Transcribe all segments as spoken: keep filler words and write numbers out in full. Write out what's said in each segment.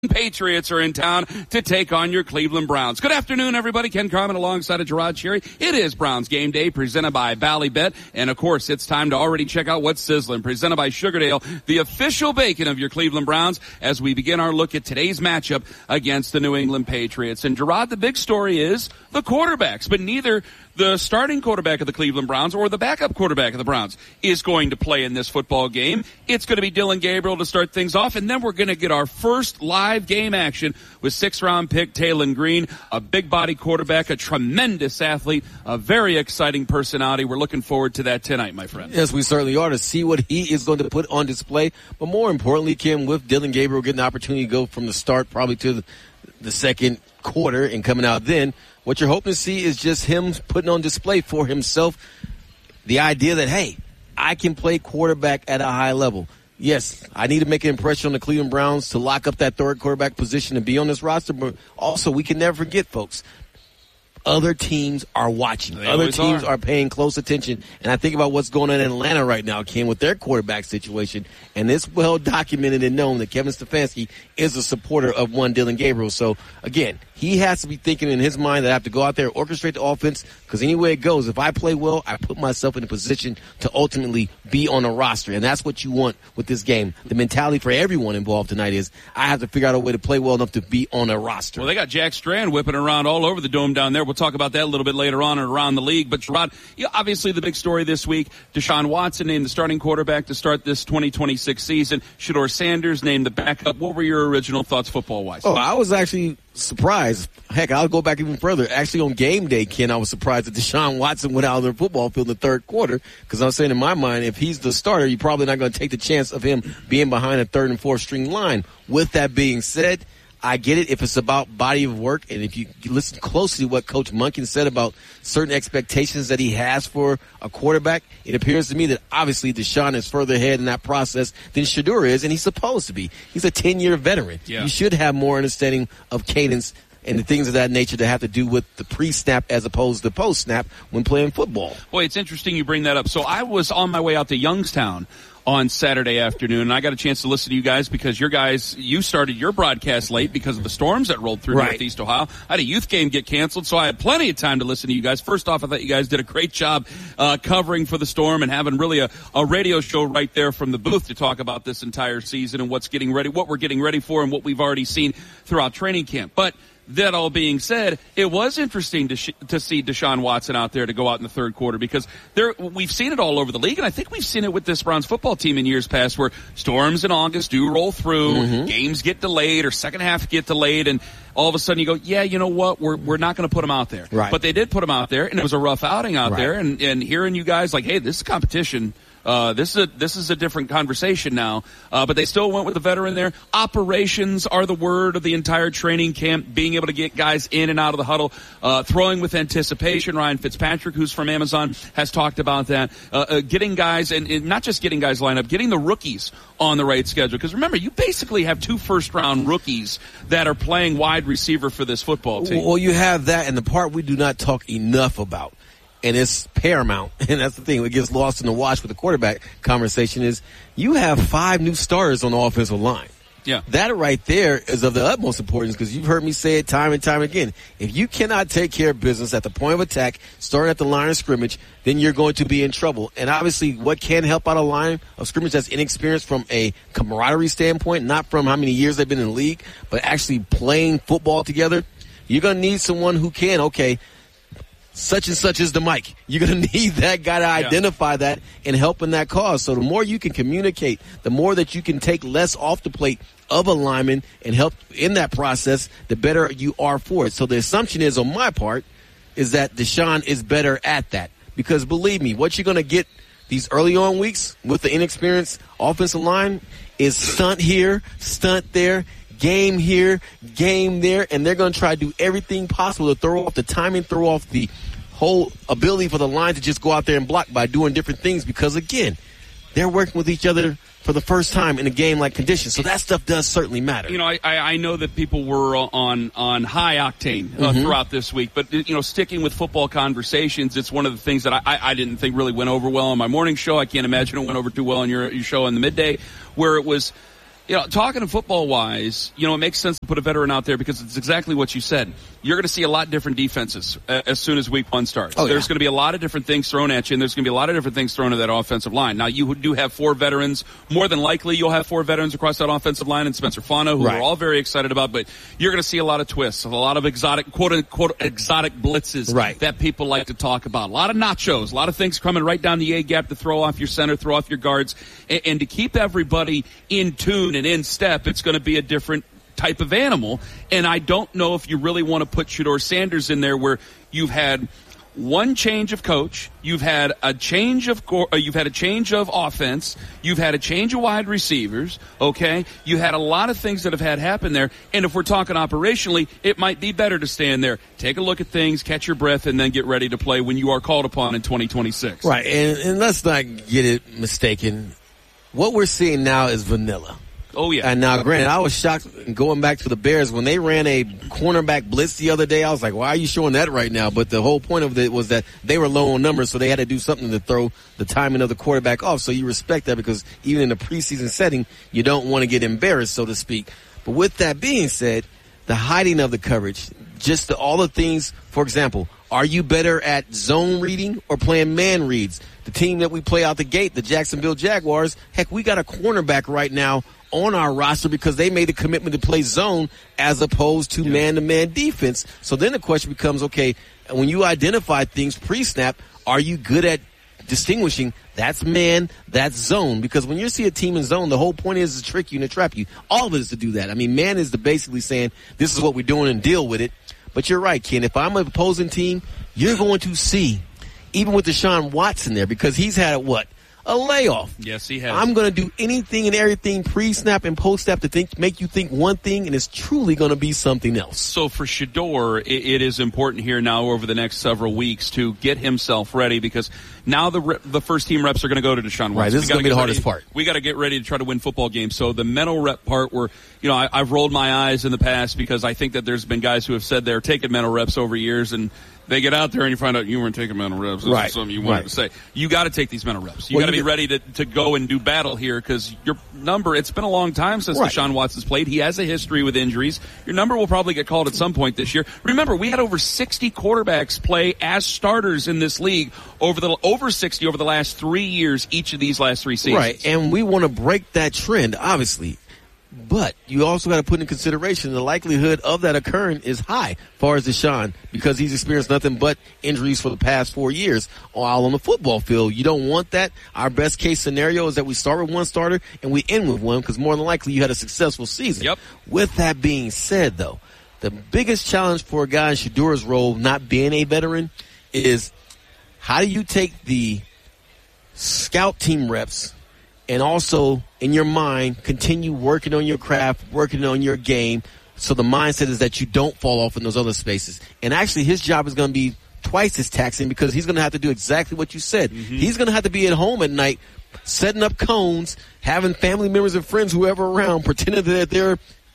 Patriots are in town to take on your Cleveland Browns. Good afternoon, everybody. Ken Carmen alongside of Gerard Cherry. It is Browns Game Day presented by Ballybet. And, of course, it's time to already check out what's sizzling. Presented by Sugardale, the official bacon of your Cleveland Browns, as we begin our look at today's matchup against the New England Patriots. And, Gerard, the big story is the quarterbacks, but neither the starting quarterback of the Cleveland Browns or the backup quarterback of the Browns is going to play in this football game. It's going to be Dillon Gabriel to start things off, and then we're going to get our first live game action with sixth-round pick Taylen Green, a big-body quarterback, a tremendous athlete, a very exciting personality. We're looking forward to that tonight, my friend. Yes, we certainly are, to see what he is going to put on display. But more importantly, Kim, with Dillon Gabriel getting the opportunity to go from the start probably to the, the second quarter and coming out then, what you're hoping to see is just him putting on display for himself the idea that, hey, I can play quarterback at a high level. Yes, I need to make an impression on the Cleveland Browns to lock up that third quarterback position and be on this roster, but also we can never forget, folks, other teams are watching. They Other teams are. are paying close attention. And I think about what's going on in Atlanta right now, Ken, with their quarterback situation. And it's well documented and known that Kevin Stefanski is a supporter of one Dillon Gabriel. So, again, he has to be thinking in his mind that I have to go out there, orchestrate the offense, because any way it goes, if I play well, I put myself in a position to ultimately be on a roster. And that's what you want with this game. The mentality for everyone involved tonight is I have to figure out a way to play well enough to be on a roster. Well, they got Jack Strand whipping around all over the dome down there. We'll talk about that a little bit later on and around the league. But, Gerard, yeah, obviously the big story this week, Deshaun Watson named the starting quarterback to start this twenty twenty-six season. Shedeur Sanders named the backup. What were your original thoughts football-wise? Oh, I was actually surprised. Heck, I'll go back even further. Actually, on game day, Ken, I was surprised that Deshaun Watson went out on the football field in the third quarter, because I was saying in my mind, if he's the starter, you're probably not going to take the chance of him being behind a third and fourth string line. With that being said, I get it if it's about body of work, and if you listen closely to what Coach Monken said about certain expectations that he has for a quarterback, it appears to me that obviously Deshaun is further ahead in that process than Shedeur is, and he's supposed to be. He's a ten-year veteran. Yeah. You should have more understanding of cadence and the things of that nature that have to do with the pre-snap as opposed to post-snap when playing football. Boy, it's interesting you bring that up. So I was on my way out to Youngstown on Saturday afternoon, and I got a chance to listen to you guys because your guys, you started your broadcast late because of the storms that rolled through right. Northeast Ohio. I had a youth game get canceled, so I had plenty of time to listen to you guys. First off, I thought you guys did a great job uh, covering for the storm and having really a, a radio show right there from the booth to talk about this entire season and what's getting ready, what we're getting ready for and what we've already seen throughout training camp. But that all being said, it was interesting to sh- to see Deshaun Watson out there to go out in the third quarter because there we've seen it all over the league, and I think we've seen it with this Browns football team in years past where storms in August do roll through, mm-hmm. games get delayed or second half get delayed, and all of a sudden you go, yeah, you know what, we're we're not going to put him out there. Right. But they did put him out there, and it was a rough outing out right. there, and, and hearing you guys like, hey, this is competition. Uh, this is a, this is a different conversation now, uh, but they still went with the veteran there. Operations are the word of the entire training camp, being able to get guys in and out of the huddle, uh, throwing with anticipation. Ryan Fitzpatrick, who's from Amazon, has talked about that. Uh, uh, getting guys, and, and not just getting guys lined up, getting the rookies on the right schedule. Because remember, you basically have two first-round rookies that are playing wide receiver for this football team. Well, you have that, and the part we do not talk enough about, and it's paramount, and that's the thing that gets lost in the wash with the quarterback conversation, is you have five new starters on the offensive line. Yeah. That right there is of the utmost importance because you've heard me say it time and time again. If you cannot take care of business at the point of attack, starting at the line of scrimmage, then you're going to be in trouble. And obviously what can help out a line of scrimmage that's inexperienced from a camaraderie standpoint, not from how many years they've been in the league, but actually playing football together, you're going to need someone who can, okay, such and such is the mic. You're going to need that guy to identify yeah. that and help in that cause. So the more you can communicate, the more that you can take less off the plate of a lineman and help in that process, the better you are for it. So the assumption is on my part is that Deshaun is better at that. Because believe me, what you're going to get these early on weeks with the inexperienced offensive line is stunt here, stunt there, game here, game there, and they're going to try to do everything possible to throw off the timing, throw off the whole ability for the line to just go out there and block by doing different things because, again, they're working with each other for the first time in a game-like condition. So that stuff does certainly matter. You know, I, I know that people were on, on high octane uh, mm-hmm. throughout this week, but, you know, sticking with football conversations, it's one of the things that I, I didn't think really went over well on my morning show. I can't imagine it went over too well on your, your show in the midday, where it was – You know, talking football-wise, you know, it makes sense to put a veteran out there because it's exactly what you said. You're going to see a lot different defenses uh, as soon as week one starts. Oh, yeah. There's going to be a lot of different things thrown at you, and there's going to be a lot of different things thrown at that offensive line. Now, you do have four veterans. More than likely, you'll have four veterans across that offensive line, and Spencer Fano, who right. we're all very excited about, but you're going to see a lot of twists, a lot of exotic, quote-unquote, exotic blitzes right. that people like to talk about. A lot of nachos, a lot of things coming right down the A-gap to throw off your center, throw off your guards, and, and to keep everybody in tune and in step, it's going to be a different type of animal. And I don't know if you really want to put Shedeur Sanders in there where you've had one change of coach, you've had a change of uh, you've had a change of offense, you've had a change of wide receivers, okay? You had a lot of things that have had happen there, and if we're talking operationally, it might be better to stand there, take a look at things, catch your breath, and then get ready to play when you are called upon in twenty twenty-six. Right, and, and let's not get it mistaken. What we're seeing now is vanilla. Oh, yeah. And now, granted, I was shocked going back to the Bears when they ran a cornerback blitz the other day. I was like, why are you showing that right now? But the whole point of it was that they were low on numbers, so they had to do something to throw the timing of the quarterback off. So you respect that because even in a preseason setting, you don't want to get embarrassed, so to speak. But with that being said, the hiding of the coverage, just the, all the things, for example, are you better at zone reading or playing man reads? The team that we play out the gate, the Jacksonville Jaguars, heck, we got a cornerback right now on our roster because they made a commitment to play zone as opposed to yeah. man-to-man defense. So then the question becomes, okay, when you identify things pre-snap, are you good at distinguishing that's man, that's zone? Because when you see a team in zone, the whole point is to trick you and to trap you. All of it is to do that. I mean, man is the basically saying, this is what we're doing and deal with it. But you're right, Ken. If I'm an opposing team, you're going to see, even with Deshaun Watson there, because he's had, what, a layoff. Yes, he has. I'm going to do anything and everything pre-snap and post-snap to think, make you think one thing, and it's truly going to be something else. So for Shedeur, it, it is important here now over the next several weeks to get himself ready because now the rep, the first team reps are going to go to Deshaun Watson. Right, this is going to be the hardest part. We got to get ready to try to win football games. So the mental rep part where, you know, I, I've rolled my eyes in the past because I think that there's been guys who have said they're taking mental reps over years and they get out there and you find out you weren't taking mental reps. This right. is something you wanted right. to say. You got to take these mental reps. You well, got to be get, ready to, to go and do battle here because your number, it's been a long time since right. Deshaun Watson's played. He has a history with injuries. Your number will probably get called at some point this year. Remember, we had over sixty quarterbacks play as starters in this league over the over sixty over the last three years, each of these last three seasons. Right, and we want to break that trend, obviously. But you also got to put in consideration the likelihood of that occurring is high as far as Deshaun because he's experienced nothing but injuries for the past four years all on the football field. You don't want that. Our best case scenario is that we start with one starter and we end with one because more than likely you had a successful season. Yep. With that being said, though, the biggest challenge for a guy in Shedeur's role, not being a veteran, is how do you take the scout team reps and also, in your mind, continue working on your craft, working on your game, so the mindset is that you don't fall off in those other spaces. And actually, his job is going to be twice as taxing because he's going to have to do exactly what you said. Mm-hmm. He's going to have to be at home at night, setting up cones, having family members and friends, whoever around, pretending that they're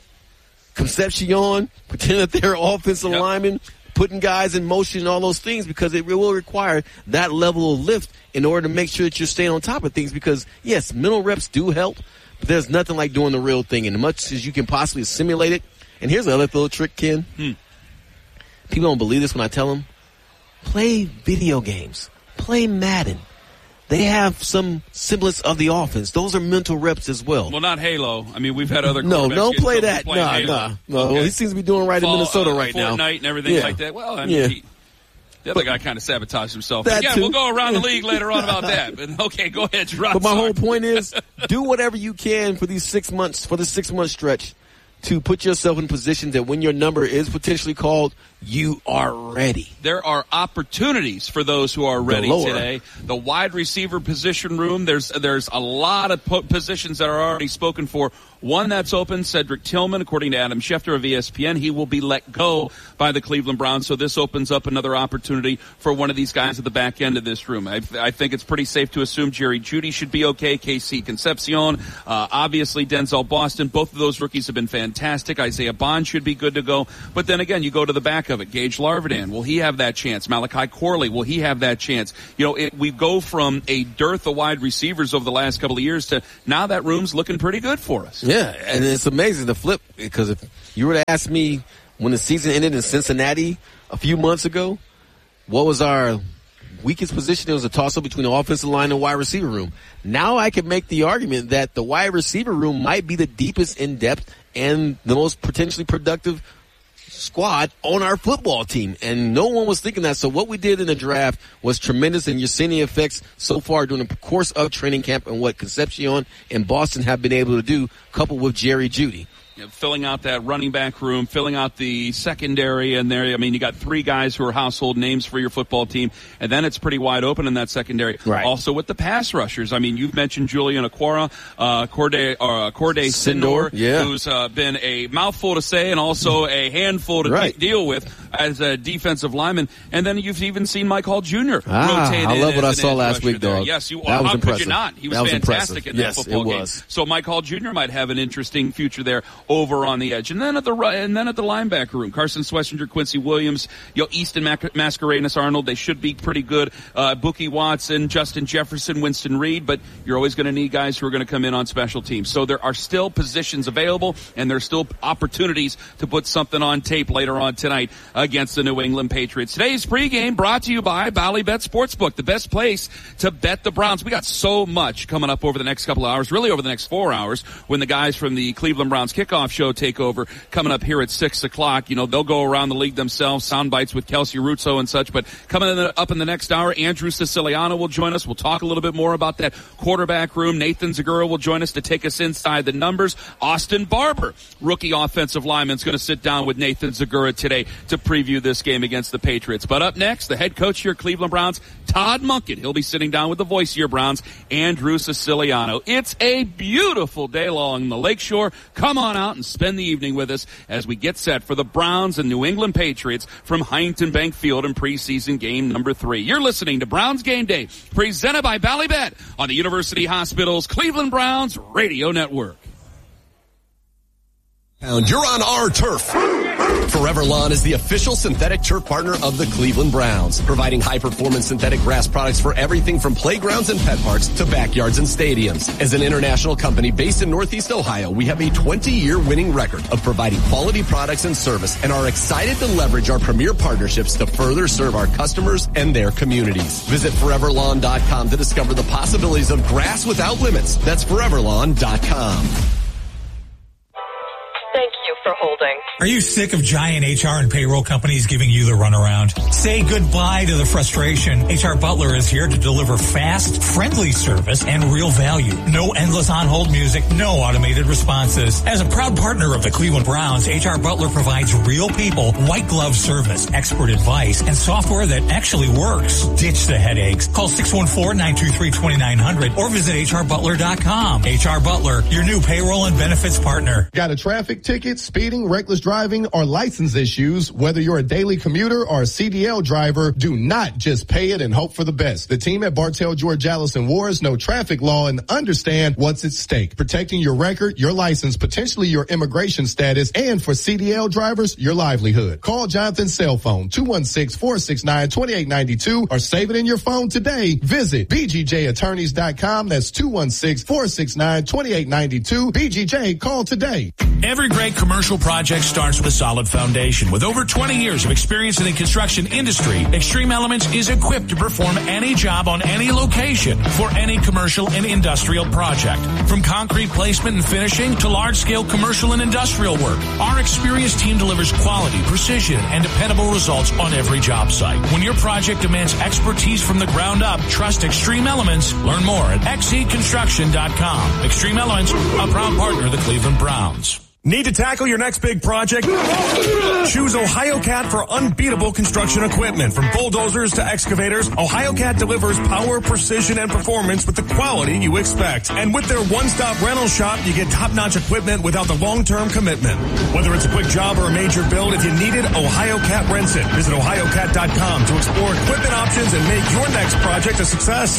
Concepcion, pretending that they're offensive yep. linemen, putting guys in motion and all those things because it will require that level of lift in order to make sure that you're staying on top of things because, yes, mental reps do help, but there's nothing like doing the real thing. And as much as you can possibly simulate it, and here's another little trick, Ken. Hmm. People don't believe this when I tell them, play video games. Play Madden. They have some semblance of the offense. Those are mental reps as well. Well, not Halo. I mean, we've had other No, don't play that. Nah, nah. No, okay. Well, he seems to be doing right Fall, in Minnesota uh, right Fortnite now. Fortnite and everything yeah. like that. Well, I mean, yeah. he, the other but, guy kind of sabotaged himself. That Again, too. we'll go around the league later on about that. But okay, go ahead, Gerard. But my whole point is, do whatever you can for these six months, for the six-month stretch, to put yourself in position that when your number is potentially called, you are ready. There are opportunities for those who are ready today. The wide receiver position room, there's there's a lot of po- positions that are already spoken for. One that's open, Cedric Tillman, according to Adam Schefter of E S P N, he will be let go by the Cleveland Browns. So this opens up another opportunity for one of these guys at the back end of this room. I, I think it's pretty safe to assume Jerry Jeudy should be okay. K C Concepcion, uh, obviously Denzel Boston. Both of those rookies have been fantastic. Isaiah Bond should be good to go. But then again, you go to the back of it. Gage Larvidan, will he have that chance? Malachi Corley, will he have that chance? You know, it, we go from a dearth of wide receivers over the last couple of years to now that room's looking pretty good for us. Yeah, and it's amazing to flip, because if you were to ask me when the season ended in Cincinnati a few months ago, what was our weakest position? It was a toss-up between the offensive line and wide receiver room. Now I can make the argument that the wide receiver room might be the deepest in depth and the most potentially productive squad on our football team, and no one was thinking that. So what we did in the draft was tremendous, and you're seeing the effects so far during the course of training camp and what Concepcion and Boston have been able to do, coupled with Jerry Jeudy. You know, filling out that running back room, filling out the secondary in there. I mean, you got three guys who are household names for your football team, and then it's pretty wide open in that secondary. Right. Also with the pass rushers. I mean, you've mentioned Julian Okwara, uh, Corday, uh, Corday Sindor, yeah. who's uh, been a mouthful to say and also a handful to right. de- deal with as a defensive lineman. And then you've even seen Mike Hall Junior Ah, rotate I in love what I as an saw edge last week, there. dog. Yes, you, that was how impressive. could you not? He was that was fantastic impressive. in that yes, football it game. was. So Mike Hall Junior might have an interesting future there over on the edge. And then at the and then at the linebacker room, Carson Schlesinger, Quincy Williams, you know, Easton Mac- Mascarenas Arnold, they should be pretty good. Uh, Bookie Watson, Justin Jefferson, Winston Reed, but you're always going to need guys who are going to come in on special teams. So there are still positions available, and there's still opportunities to put something on tape later on tonight against the New England Patriots. Today's pregame brought to you by Ballybet Sportsbook, the best place to bet the Browns. We got so much coming up over the next couple of hours, really over the next four hours, when the guys from the Cleveland Browns kickoff show take over. Coming up here at six o'clock, you know, they'll go around the league themselves, sound bites with Kelsey Ruzzo and such. But coming in the, up in the next hour, Andrew Siciliano will join us. We'll talk a little bit more about that quarterback room. Nathan Zagura will join us to take us inside the numbers. Austin Barber, rookie offensive lineman, is going to sit down with Nathan Zagura today to preview this game against the Patriots. But up next, the head coach of your Cleveland Browns, Todd Monken. He'll be sitting down with the voice of your Browns, Andrew Siciliano. It's a beautiful day along the lakeshore. Come on out and spend the evening with us as we get set for the Browns and New England Patriots from Huntington Bank Field in preseason game number three. You're listening to Browns Game Day, presented by Ballybet on the University Hospital's Cleveland Browns Radio Network. You're on our turf. Forever Lawn is the official synthetic turf partner of the Cleveland Browns, providing high-performance synthetic grass products for everything from playgrounds and pet parks to backyards and stadiums. As an international company based in Northeast Ohio, we have a twenty-year winning record of providing quality products and service and are excited to leverage our premier partnerships to further serve our customers and their communities. Visit forever lawn dot com to discover the possibilities of grass without limits. That's forever lawn dot com. Thank you for holding. Are you sick of giant H R and payroll companies giving you the runaround? Say goodbye to the frustration. H R Butler is here to deliver fast, friendly service and real value. No endless on-hold music, no automated responses. As a proud partner of the Cleveland Browns, H R Butler provides real people, white glove service, expert advice, and software that actually works. Ditch the headaches. Call six one four, nine two three, two nine zero zero or visit H R butler dot com. H R Butler, your new payroll and benefits partner. Got a traffic ticket, speeding, reckless driving, or license issues? Whether you're a daily commuter or a C D L driver, do not just pay it and hope for the best. The team at Bartell, George, Allison Wars know traffic law and understand what's at stake. Protecting your record, your license, potentially your immigration status, and for C D L drivers, your livelihood. Call Jonathan's cell phone, two one six, four six nine, two eight nine two, or save it in your phone today. Visit b g j attorneys dot com. That's two one six, four six nine, two eight nine two. B G J, call today. Every great commercial project starts with a solid foundation. With over twenty years of experience in the construction industry, Extreme Elements is equipped to perform any job on any location for any commercial and industrial project. From concrete placement and finishing to large-scale commercial and industrial work, our experienced team delivers quality, precision, and dependable results on every job site. When your project demands expertise from the ground up, trust Extreme Elements. Learn more at x e construction dot com. Extreme Elements, a proud partner of the Cleveland Browns. Need to tackle your next big project? Choose OhioCat for unbeatable construction equipment. From bulldozers to excavators, OhioCat delivers power, precision, and performance with the quality you expect. And with their one-stop rental shop, you get top-notch equipment without the long-term commitment. Whether it's a quick job or a major build, if you need it, OhioCat rents it. Visit ohio cat dot com to explore equipment options and make your next project a success.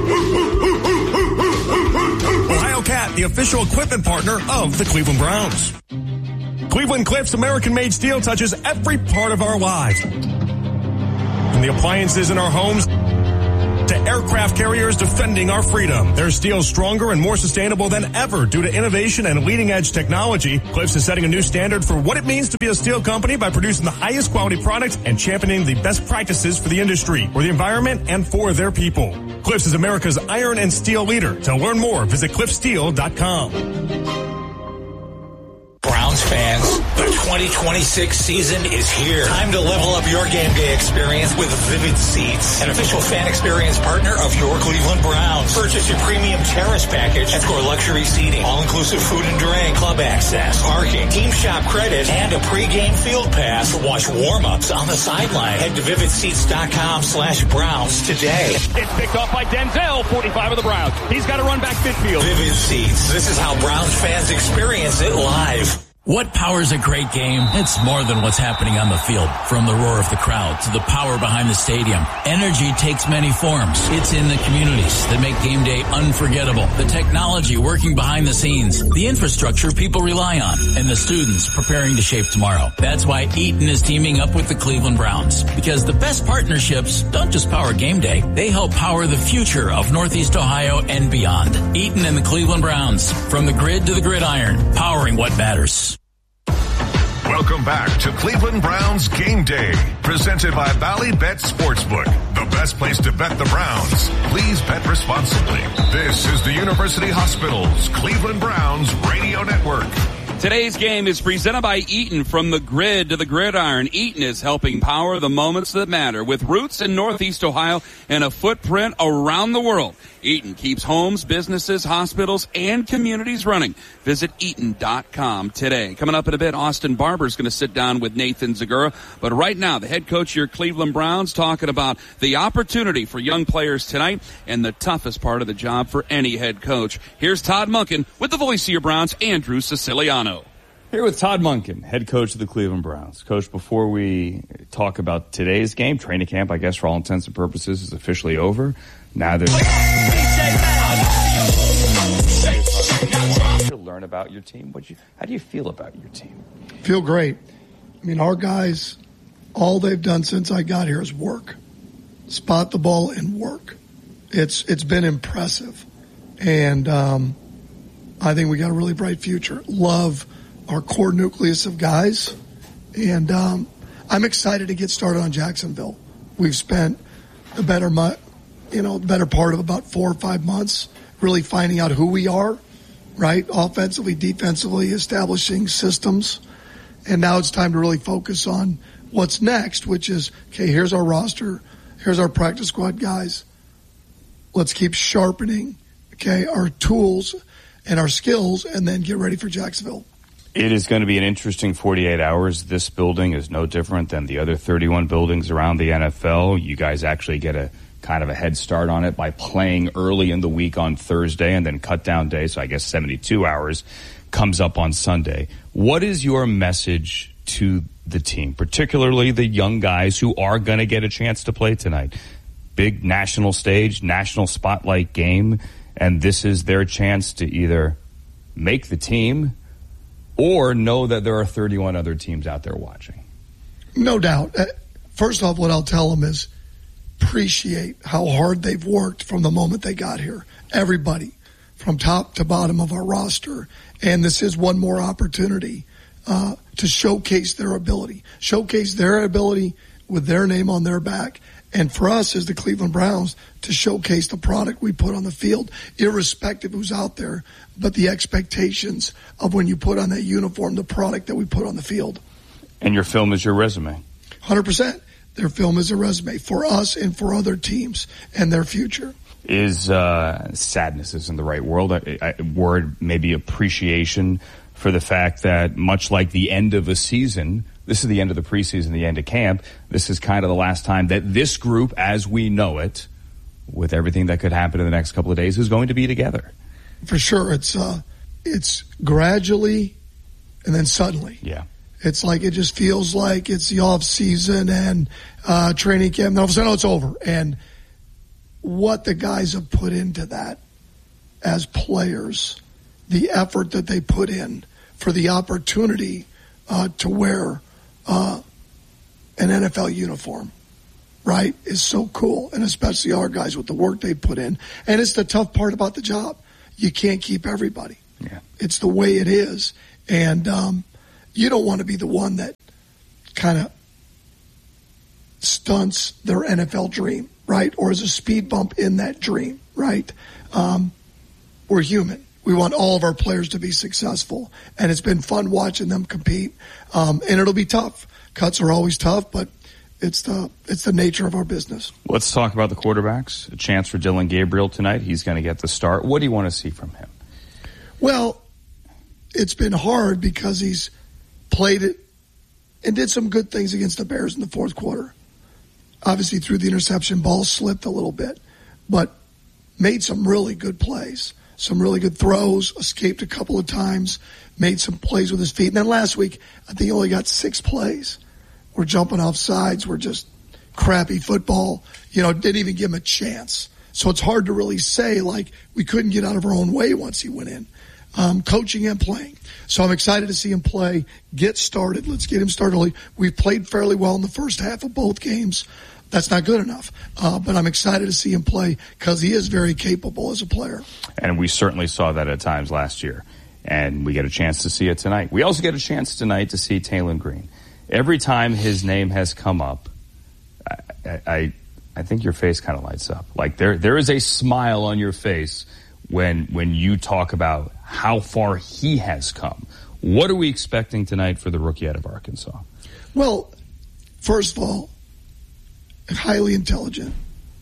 OhioCat, the official equipment partner of the Cleveland Browns. Cleveland Cliffs American-made steel touches every part of our lives. From the appliances in our homes to aircraft carriers defending our freedom. Their steel's stronger and more sustainable than ever due to innovation and leading-edge technology. Cliffs is setting a new standard for what it means to be a steel company by producing the highest quality products and championing the best practices for the industry, for the environment, and for their people. Cliffs is America's iron and steel leader. To learn more, visit cliff steel dot com. Browns fans, the twenty twenty-six season is here. Time to level up your game day experience with Vivid Seats, an official fan experience partner of your Cleveland Browns. Purchase your premium terrace package and score luxury seating, all-inclusive food and drink, club access, parking, team shop credit, and a pregame field pass to watch warm-ups on the sideline. Head to vivid seats dot com slash Browns today. It's picked off by Denzel, forty-five of the Browns. He's got to run back midfield. Vivid Seats. This is how Browns fans experience it live. What powers a great game? It's more than what's happening on the field. From the roar of the crowd to the power behind the stadium, energy takes many forms. It's in the communities that make game day unforgettable. The technology working behind the scenes, the infrastructure people rely on, and the students preparing to shape tomorrow. That's why Eaton is teaming up with the Cleveland Browns. Because the best partnerships don't just power game day, they help power the future of Northeast Ohio and beyond. Eaton and the Cleveland Browns. From the grid to the gridiron, powering what matters. Welcome back to Cleveland Browns Game Day, presented by Bally Bet Sportsbook, the best place to bet the Browns. Please bet responsibly. This is the University Hospitals Cleveland Browns Radio Network. Today's game is presented by Eaton. From the grid to the gridiron, Eaton is helping power the moments that matter. With roots in Northeast Ohio and a footprint around the world, Eaton keeps homes, businesses, hospitals, and communities running. Visit Eaton dot com today. Coming up in a bit, Austin Barber is going to sit down with Nathan Zagura. But right now, the head coach of your Cleveland Browns talking about the opportunity for young players tonight and the toughest part of the job for any head coach. Here's Todd Monken with the voice of your Browns, Andrew Siciliano. Here with Todd Monken, head coach of the Cleveland Browns. Coach, before we talk about today's game, training camp, I guess for all intents and purposes, is officially over. Now there's to learn about your team. What you, how do you feel about your team? Feel great. I mean, our guys, all they've done since I got here is work, spot the ball and work. It's it's been impressive, and um, I think we got a really bright future. Love our core nucleus of guys, and um, I'm excited to get started on Jacksonville. We've spent the better, mu- you know, better part of about four or five months really finding out who we are, right? Offensively, defensively, establishing systems, and now it's time to really focus on what's next, which is, okay, here's our roster, here's our practice squad guys. Let's keep sharpening, okay, our tools and our skills, and then get ready for Jacksonville. It is going to be an interesting forty-eight hours. This building is no different than the other thirty-one buildings around the N F L. You guys actually get a kind of a head start on it by playing early in the week on Thursday and then cut down day. So I guess seventy-two hours comes up on Sunday. What is your message to the team, particularly the young guys who are going to get a chance to play tonight? Big national stage, national spotlight game, and this is their chance to either make the team or know that there are thirty-one other teams out there watching. No doubt. First off, what I'll tell them is appreciate how hard they've worked from the moment they got here. Everybody, from top to bottom of our roster. And this is one more opportunity uh, to showcase their ability, showcase their ability with their name on their back. And for us as the Cleveland Browns to showcase the product we put on the field, irrespective of who's out there, but the expectations of when you put on that uniform, the product that we put on the field. And your film is your resume. one hundred percent. Their film is a resume for us and for other teams and their future. Is uh, sadness isn't the right word, I, I, word, maybe appreciation for the fact that much like the end of a season, this is the end of the preseason, the end of camp. This is kind of the last time that this group, as we know it, with everything that could happen in the next couple of days, is going to be together. For sure. It's uh, it's gradually and then suddenly. Yeah. It's like it just feels like it's the off season and uh, training camp. And all of a sudden, oh, it's over. And what the guys have put into that as players, the effort that they put in for the opportunity uh, to wear uh, an N F L uniform. right, is so cool, and especially our guys with the work they put in. And it's the tough part about the job. You can't keep everybody. Yeah. It's the way it is. And um, you don't want to be the one that kind of stunts their N F L dream, right, or is a speed bump in that dream, right? Um, we're human. We want all of our players to be successful, and it's been fun watching them compete, um, and it'll be tough. Cuts are always tough, but it's the it's the nature of our business. Let's talk about the quarterbacks. A chance for Dillon Gabriel tonight. He's going to get the start. What do you want to see from him? Well, it's been hard because he's played it and did some good things against the Bears in the fourth quarter. Obviously, threw the interception, ball slipped a little bit, but made some really good plays. Some really good throws, escaped a couple of times, made some plays with his feet. And then last week, I think he only got six plays. We're jumping off sides. We're just crappy football. You know, didn't even give him a chance. So it's hard to really say, like, we couldn't get out of our own way once he went in. Um, coaching and playing. So I'm excited to see him play, get started. Let's get him started early. We've played fairly well in the first half of both games. That's not good enough. Uh, but I'm excited to see him play because he is very capable as a player. And we certainly saw that at times last year. And we get a chance to see it tonight. We also get a chance tonight to see Taylen Green. Every time his name has come up, I, I, I think your face kind of lights up. Like there, there is a smile on your face when, when you talk about how far he has come. What are we expecting tonight for the rookie out of Arkansas? Well, first of all, highly intelligent,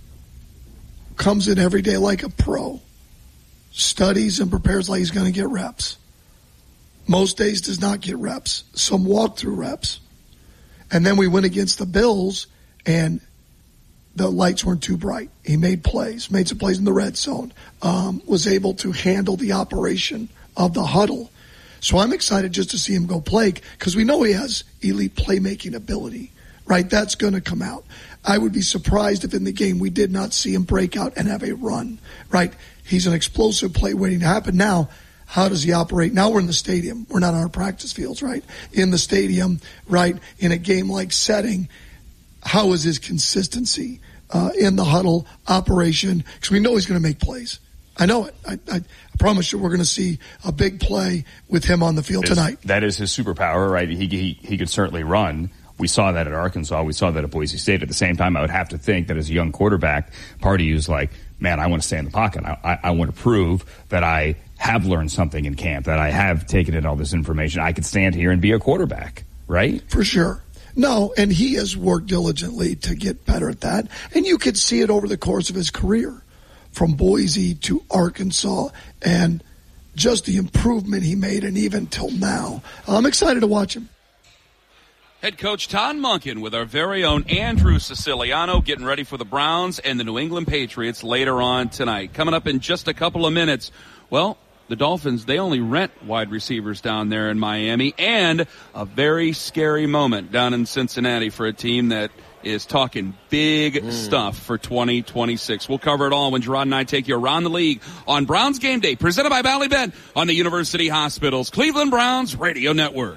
comes in every day like a pro, studies and prepares like he's going to get reps. Most days does not get reps, some walk-through reps. And then we went against the Bills, and the lights weren't too bright. He made plays, made some plays in the red zone, um, was able to handle the operation of the huddle. So I'm excited just to see him go play because we know he has elite playmaking ability, right? That's going to come out. I would be surprised if in the game we did not see him break out and have a run, right? He's an explosive play waiting to happen. Now, how does he operate? Now we're in the stadium. We're not on our practice fields, right? In the stadium, right? In a game-like setting, how is his consistency uh, in the huddle operation? Because we know he's going to make plays. I know it. I, I, I promise you we're going to see a big play with him on the field It's, tonight. That is his superpower, right? He, he, he could certainly run. We saw that at Arkansas. We saw that at Boise State. At the same time, I would have to think that as a young quarterback, part of you is like, man, I want to stay in the pocket. I, I, I want to prove that I have learned something in camp, that I have taken in all this information. I could stand here and be a quarterback, right? For sure. No, and he has worked diligently to get better at that. And you could see it over the course of his career, from Boise to Arkansas, and just the improvement he made, and even till now. I'm excited to watch him. Head coach Todd Monken with our very own Andrew Siciliano getting ready for the Browns and the New England Patriots later on tonight. Coming up in just a couple of minutes, well, the Dolphins, they only rent wide receivers down there in Miami, and a very scary moment down in Cincinnati for a team that is talking big mm. stuff for twenty twenty-six. We'll cover it all when Gerard and I take you around the league on Browns Game Day, presented by Bally Bet on the University Hospitals Cleveland Browns Radio Network.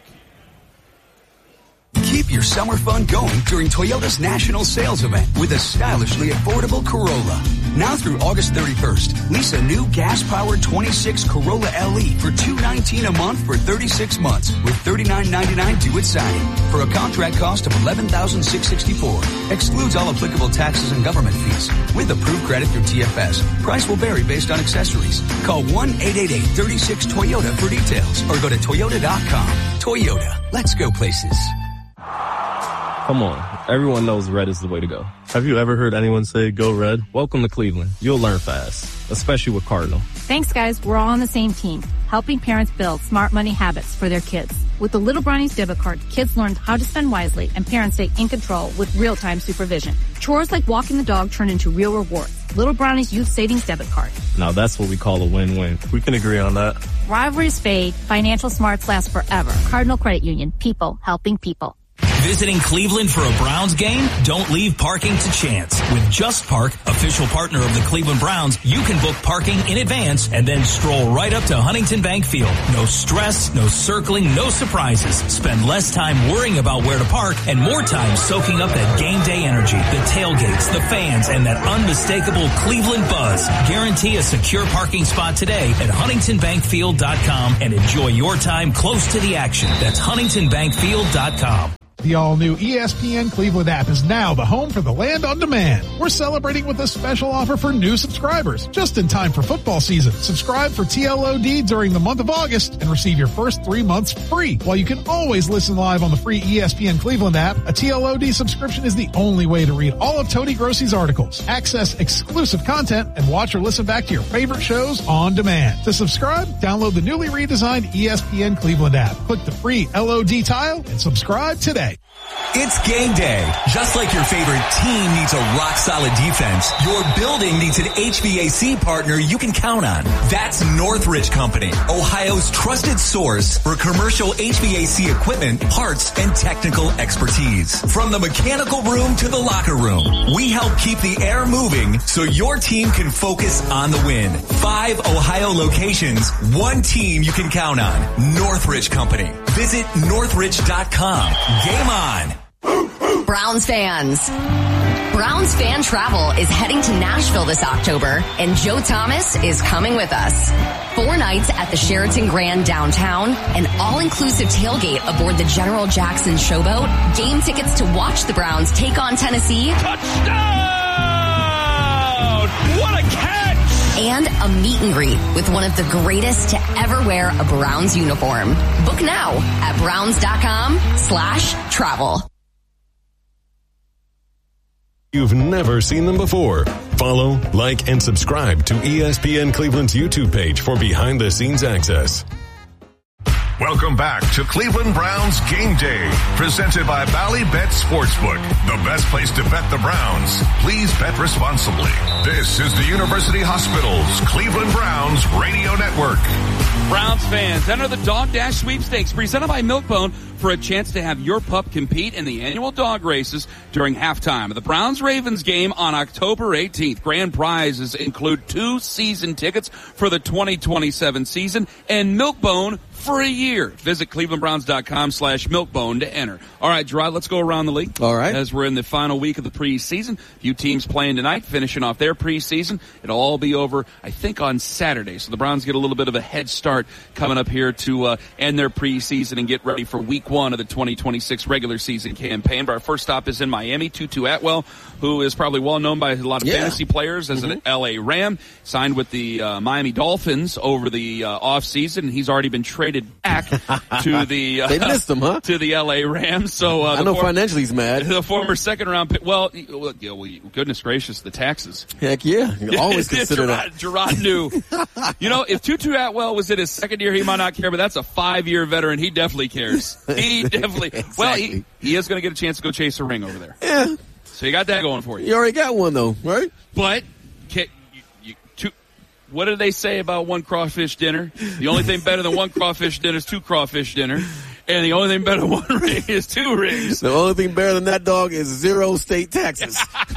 Keep your summer fun going during Toyota's national sales event with a stylishly affordable Corolla. Now through August thirty-first, lease a new gas-powered twenty-six Corolla L E for two hundred nineteen dollars a month for thirty-six months with thirty-nine ninety-nine due at signing for a contract cost of eleven thousand six hundred sixty-four dollars. Excludes all applicable taxes and government fees. With approved credit through T F S, price will vary based on accessories. Call one eight eight eight, three six, Toyota for details or go to toyota dot com. Toyota, let's go places. Come on, everyone knows red is the way to go. Have you ever heard anyone say go red? Welcome to Cleveland. You'll learn fast, especially with Cardinal. Thanks, guys. We're all on the same team, helping parents build smart money habits for their kids. With the Little Brownies debit card, kids learn how to spend wisely and parents stay in control with real-time supervision. Chores like walking the dog turn into real rewards. Little Brownies Youth Savings Debit Card. Now that's what we call a win-win. We can agree on that. Rivalries fade. Financial smarts last forever. Cardinal Credit Union. People helping people. Visiting Cleveland for a Browns game? Don't leave parking to chance. With Just Park, official partner of the Cleveland Browns, you can book parking in advance and then stroll right up to Huntington Bank Field. No stress, no circling, no surprises. Spend less time worrying about where to park and more time soaking up that game day energy, the tailgates, the fans, and that unmistakable Cleveland buzz. Guarantee a secure parking spot today at huntington bank field dot com and enjoy your time close to the action. That's huntington bank field dot com. The all-new E S P N Cleveland app is now the home for the land on demand. We're celebrating with a special offer for new subscribers, just in time for football season. Subscribe for T L O D during the month of August and receive your first three months free. While you can always listen live on the free E S P N Cleveland app, a T L O D subscription is the only way to read all of Tony Grossi's articles, access exclusive content, and watch or listen back to your favorite shows on demand. To subscribe, download the newly redesigned E S P N Cleveland app. Click the free L O D tile and subscribe today. It's game day. Just like your favorite team needs a rock-solid defense, your building needs an H V A C partner you can count on. That's Northridge Company, Ohio's trusted source for commercial H V A C equipment, parts, and technical expertise. From the mechanical room to the locker room, we help keep the air moving so your team can focus on the win. Five Ohio locations, one team you can count on. Northridge Company. Visit northridge dot com. Game on. Browns fans. Browns Fan Travel is heading to Nashville this October, and Joe Thomas is coming with us. Four nights at the Sheraton Grand downtown, an all-inclusive tailgate aboard the General Jackson Showboat, game tickets to watch the Browns take on Tennessee. Touchdown! What a catch! And a meet and greet with one of the greatest to ever wear a Browns uniform. Book now at browns dot com slash travel. You've never seen them before. Follow, like, and subscribe to E S P N Cleveland's YouTube page for behind-the-scenes access. Welcome back to Cleveland Browns Game Day, presented by Bally Bet Sportsbook, the best place to bet the Browns. Please bet responsibly. This is the University Hospital's Cleveland Browns Radio Network. Browns fans, enter the Dog Dash Sweepstakes presented by Milk-Bone for a chance to have your pup compete in the annual dog races during halftime of the Browns-Ravens game on October eighteenth. Grand prizes include two season tickets for the twenty twenty-seven season and Milk-Bone for a year. Visit clevelandbrowns.com slash milkbone to enter. All right, Gerard, let's go around the league. All right. As we're in the final week of the preseason. A few teams playing tonight, finishing off their preseason. It'll all be over, I think, on Saturday. So the Browns get a little bit of a head start coming up here to uh, end their preseason and get ready for week one of the twenty twenty-six regular season campaign. But our first stop is in Miami. Tutu Atwell, who is probably well known by a lot of yeah. fantasy players as mm-hmm. an L A Ram, signed with the uh, Miami Dolphins over the uh, offseason. He's already been traded back to the uh, they missed him, huh? To the L A Rams. So uh, I know for- financially he's mad. The former second round pick. Well, well, yeah, well, goodness gracious, the taxes. Heck yeah, you always consider Gerard, that. Gerard knew. You know, if Tutu Atwell was in his second year, he might not care, but that's a five year veteran. He definitely cares. He definitely. Exactly. Well, he, he is going to get a chance to go chase a ring over there. Yeah. So you got that going for you. You already got one though, right? But can, you, you, two, what did they say about one crawfish dinner? The only thing better than one crawfish dinner is two crawfish dinner. And the only thing better than one ring is two rings. The only thing better than that dog is zero state taxes.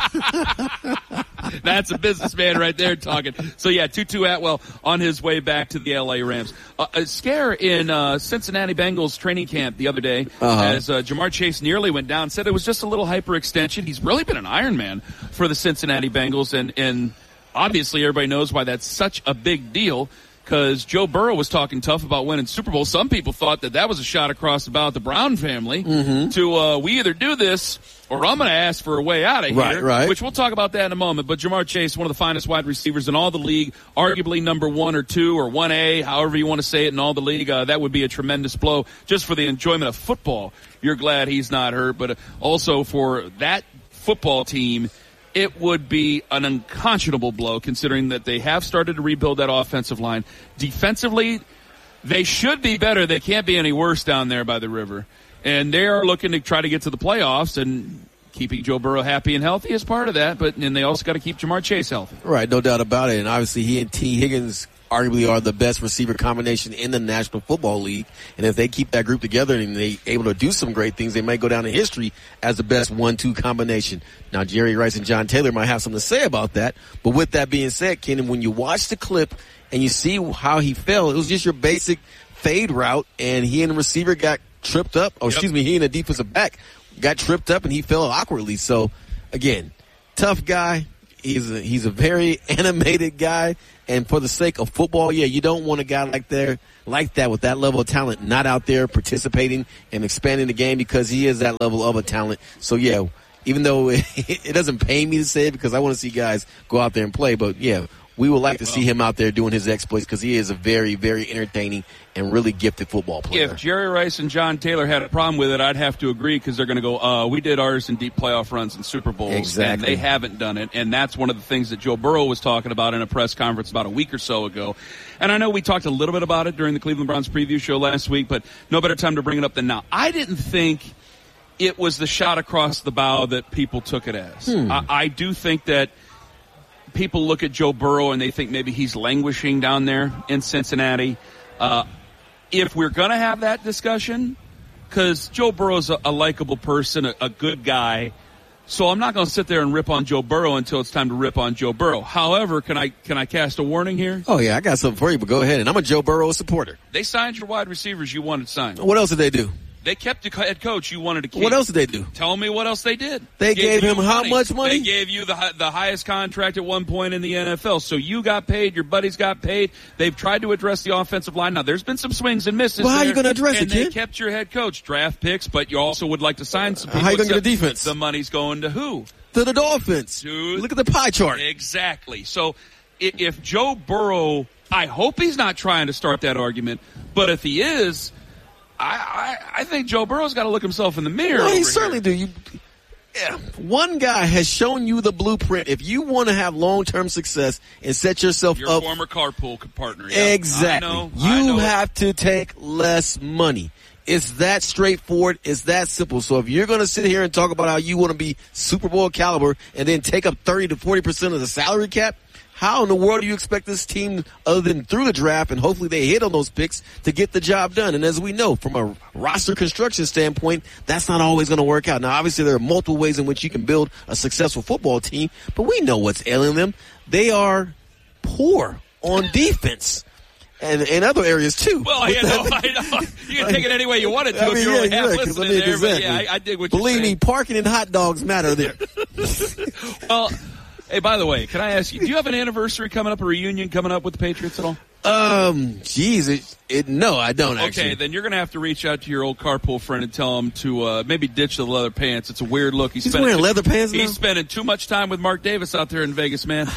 That's a businessman right there talking. So, yeah, Tutu Atwell on his way back to the L A Rams. Uh, a scare in uh, Cincinnati Bengals training camp the other day uh-huh. as uh, Jamar Chase nearly went down. Said it was just a little hyperextension. He's really been an Iron Man for the Cincinnati Bengals, and, and obviously everybody knows why that's such a big deal. Because Joe Burrow was talking tough about winning Super Bowl. Some people thought that that was a shot across about the Brown family mm-hmm. to uh, we either do this or I'm going to ask for a way out of here, right, right. which we'll talk about that in a moment. But Jamar Chase, one of the finest wide receivers in all the league, arguably number one or two or one A, however you want to say it in all the league. Uh, that would be a tremendous blow just for the enjoyment of football. You're glad he's not hurt, but also for that football team, it would be an unconscionable blow considering that they have started to rebuild that offensive line. Defensively, they should be better. They can't be any worse down there by the river. And they are looking to try to get to the playoffs, and keeping Joe Burrow happy and healthy is part of that. But and they also got to keep Jamar Chase healthy. Right, no doubt about it. And obviously he and T. Higgins arguably are the best receiver combination in the National Football League. And if they keep that group together and they able to do some great things, they may go down in history as the best one two combination. Now, Jerry Rice and John Taylor might have something to say about that. But with that being said, Kenan, when you watch the clip and you see how he fell, it was just your basic fade route, and he and the receiver got tripped up. Oh, yep. excuse me, he and the defensive back got tripped up, and he fell awkwardly. So, again, tough guy. He's a, he's a very animated guy, and for the sake of football, yeah, you don't want a guy like there like that with that level of talent not out there participating and expanding the game, because he is that level of a talent. So, yeah, even though it, it doesn't pay me to say it because I want to see guys go out there and play, but, yeah, we would like to see him out there doing his exploits because he is a very, very entertaining and really gifted football player. If Jerry Rice and John Taylor had a problem with it, I'd have to agree, because they're going to go, uh, we did ours in deep playoff runs and Super Bowls. Exactly. And they haven't done it. And that's one of the things that Joe Burrow was talking about in a press conference about a week or so ago. And I know we talked a little bit about it during the Cleveland Browns preview show last week, but no better time to bring it up than now. I didn't think it was the shot across the bow that people took it as. Hmm. I, I do think that people look at Joe Burrow and they think maybe he's languishing down there in Cincinnati. Uh, if we're going to have that discussion, because Joe Burrow's a, a likable person, a, a good guy, so I'm not going to sit there and rip on Joe Burrow until it's time to rip on Joe Burrow. However, can I can I cast a warning here? Oh, yeah, I got something for you, but go ahead. And I'm a Joe Burrow supporter. They signed your wide receivers you wanted signed. What else did they do? They kept the head coach you wanted to keep. What else did they do? Tell me what else they did. They gave, gave him how money. much money? They gave you the the highest contract at one point in the N F L. So you got paid. Your buddies got paid. They've tried to address the offensive line. Now, there's been some swings and misses. Well, how there, are you going to address and it, kid? And they kept your head coach. Draft picks, but you also would like to sign some people. How are you going to get a defense? The money's going to who? To the Dolphins. To, Look at the pie chart. Exactly. So if Joe Burrow, I hope he's not trying to start that argument, but if he is, I, I, I think Joe Burrow's got to look himself in the mirror. Well, he over certainly here. do. You, yeah. One guy has shown you the blueprint. If you want to have long-term success and set yourself Your up. Your former carpool partner. Yeah. Exactly. I know, you I know have it. to take less money. It's that straightforward. It's that simple. So if you're going to sit here and talk about how you want to be Super Bowl caliber and then take up thirty to forty percent of the salary cap, how in the world do you expect this team, other than through the draft, and hopefully they hit on those picks, to get the job done? And as we know, from a roster construction standpoint, that's not always going to work out. Now, obviously, there are multiple ways in which you can build a successful football team, but we know what's ailing them. They are poor on defense. And in other areas, too. Well, I know, I know. You can take it any way you want it to I mean, if you're yeah, only half right, listening I mean, there. exactly. But yeah, I, I dig what Believe you're saying. me, parking and hot dogs matter there. Well, hey, by the way, can I ask you, do you have an anniversary coming up, a reunion coming up with the Patriots at all? Um, geez, it, it, no, I don't actually. Okay, then you're going to have to reach out to your old carpool friend and tell him to uh, maybe ditch the leather pants. It's a weird look. He's, He's wearing too, leather pants now? He's spending too much time with Mark Davis out there in Vegas, man.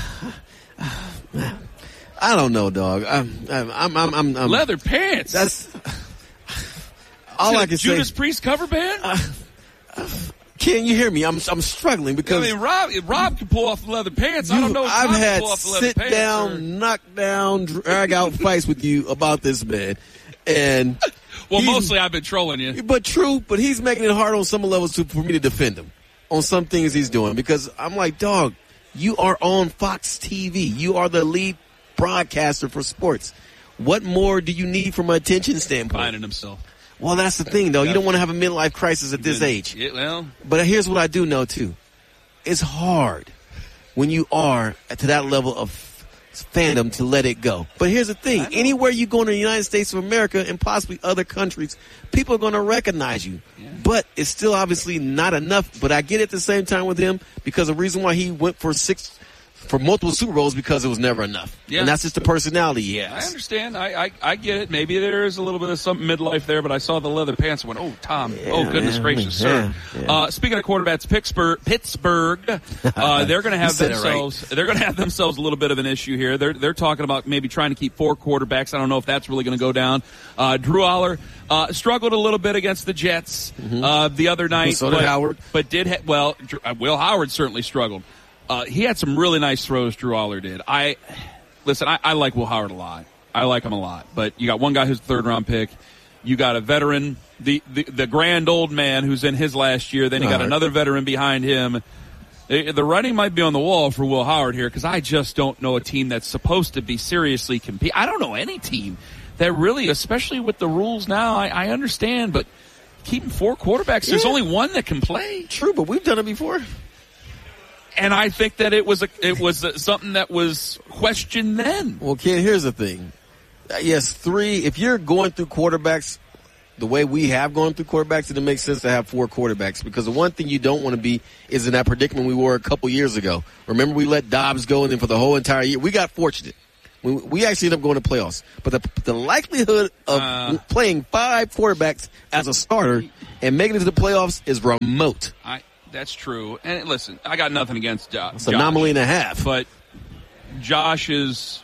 I don't know, dog. I'm, I'm, I'm, I'm, I'm leather pants. That's all I can Judas say. Judas Priest cover band. Uh, uh, Can you hear me? I'm, I'm struggling because I mean, Rob, Rob can pull off the leather pants. You, I don't know. If I've Rob had can pull off the leather sit pants down, or... knock down, drag out fights with you about this man, and well, mostly I've been trolling you. But true, but he's making it hard on some levels to, for me to defend him on some things he's doing, because I'm like, dog, you are on Fox T V. You are the lead broadcaster for sports. What more do you need from an attention standpoint? Finding himself. Well, that's the thing, though. You don't want to have a midlife crisis at this age. Yeah, well. But here's what I do know, too. It's hard when you are to that level of fandom to let it go. But here's the thing. Anywhere you go in the United States of America and possibly other countries, people are going to recognize you. Yeah. But it's still obviously not enough. But I get it at the same time with him, because the reason why he went for six for multiple Super Bowls, because it was never enough. Yeah. And that's just the personality he has. I understand. I, I I get it. Maybe there is a little bit of some midlife there, but I saw the leather pants and went, oh, Tom. Yeah, oh, goodness yeah, gracious, yeah, sir. Yeah. Uh, speaking of quarterbacks, Pittsburgh, Pittsburgh, uh, they're going to have themselves, right. they're going to have themselves a little bit of an issue here. They're, they're talking about maybe trying to keep four quarterbacks. I don't know if that's really going to go down. Uh, Drew Aller, uh, struggled a little bit against the Jets, mm-hmm. uh, the other night. So did but, Howard. But did, ha- well, Will Howard certainly struggled. Uh, he had some really nice throws, Drew Aller did. I Listen, I, I like Will Howard a lot. I like him a lot. But you got one guy who's a third-round pick. You got a veteran, the, the the grand old man who's in his last year. Then you got right. another veteran behind him. The, the writing might be on the wall for Will Howard here because I just don't know a team that's supposed to be seriously compete. I don't know any team that really, especially with the rules now, I, I understand, but keeping four quarterbacks, yeah. There's only one that can play. True, but we've done it before. And I think that it was a, it was a, something that was questioned then. Well, Ken, here's the thing. Yes, three, if you're going through quarterbacks the way we have gone through quarterbacks, it makes sense to have four quarterbacks because the one thing you don't want to be is in that predicament we were a couple years ago. Remember, we let Dobbs go, and then for the whole entire year, we got fortunate. We, we actually ended up going to playoffs. But the, the likelihood of uh, playing five quarterbacks as a starter and making it to the playoffs is remote. I, that's true. And listen, I got nothing against Josh. It's an anomaly and a half. But Josh is...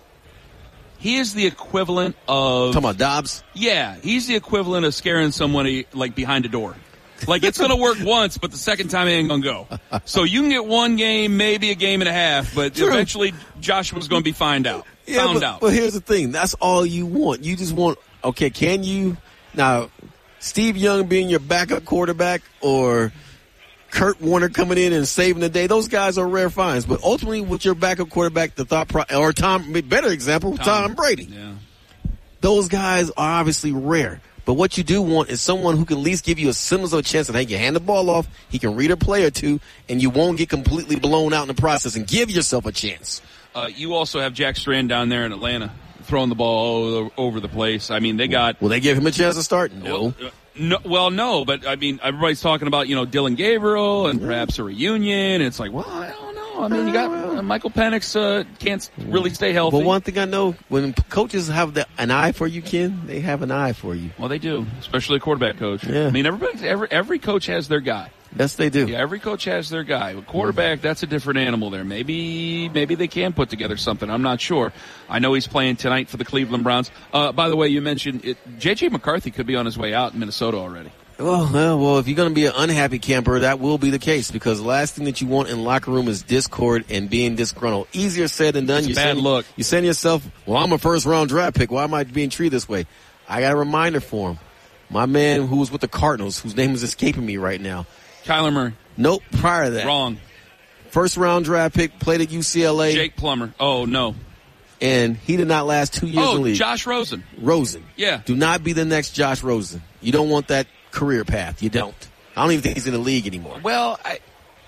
He is the equivalent of... Talking about Dobbs? Yeah, he's the equivalent of scaring somebody, like, behind a door. Like, it's going to work once, but the second time it ain't going to go. So you can get one game, maybe a game and a half, but True. Eventually Joshua's going to be found out. Yeah, found but, out. But here's the thing. That's all you want. You just want... Okay, can you... Now, Steve Young being your backup quarterback or... Kurt Warner coming in and saving the day. Those guys are rare finds. But ultimately, with your backup quarterback, the thought pro- or Tom, better example, Tom, Tom Brady. Yeah. Those guys are obviously rare. But what you do want is someone who can at least give you a semblance of a chance that he can hand the ball off, he can read a play or two, and you won't get completely blown out in the process and give yourself a chance. Uh, you also have Jack Strand down there in Atlanta throwing the ball all over the place. I mean, they got... Will they give him a chance to start? No. Well, uh, No, well, no, but I mean, everybody's talking about, you know, Dylan Gabriel and perhaps a reunion. It's like, well, I don't know. I mean, you got uh, Michael Penix uh, can't really stay healthy. But one thing I know, when coaches have the, an eye for you, Ken, they have an eye for you. Well, they do, especially a quarterback coach. Yeah. I mean, everybody, every every coach has their guy. Yes, they do. Yeah, every coach has their guy. A quarterback, that's a different animal there. Maybe maybe they can put together something. I'm not sure. I know he's playing tonight for the Cleveland Browns. Uh, by the way, you mentioned it, J J. McCarthy could be on his way out in Minnesota already. Well, well, well, if you're going to be an unhappy camper, that will be the case because the last thing that you want in the locker room is discord and being disgruntled. Easier said than done. It's a you're bad saying, look. You're saying to yourself, well, I'm a first-round draft pick. Why am I being treated this way? I got a reminder for him. My man who was with the Cardinals, whose name is escaping me right now. Kyler Murray. Nope, prior to that. Wrong. First-round draft pick, played at U C L A. Jake Plummer. Oh, no. And he did not last two years oh, in the league. Josh Rosen. Rosen. Yeah. Do not be the next Josh Rosen. You don't want that career path. You don't. I don't even think he's in the league anymore. Well, I,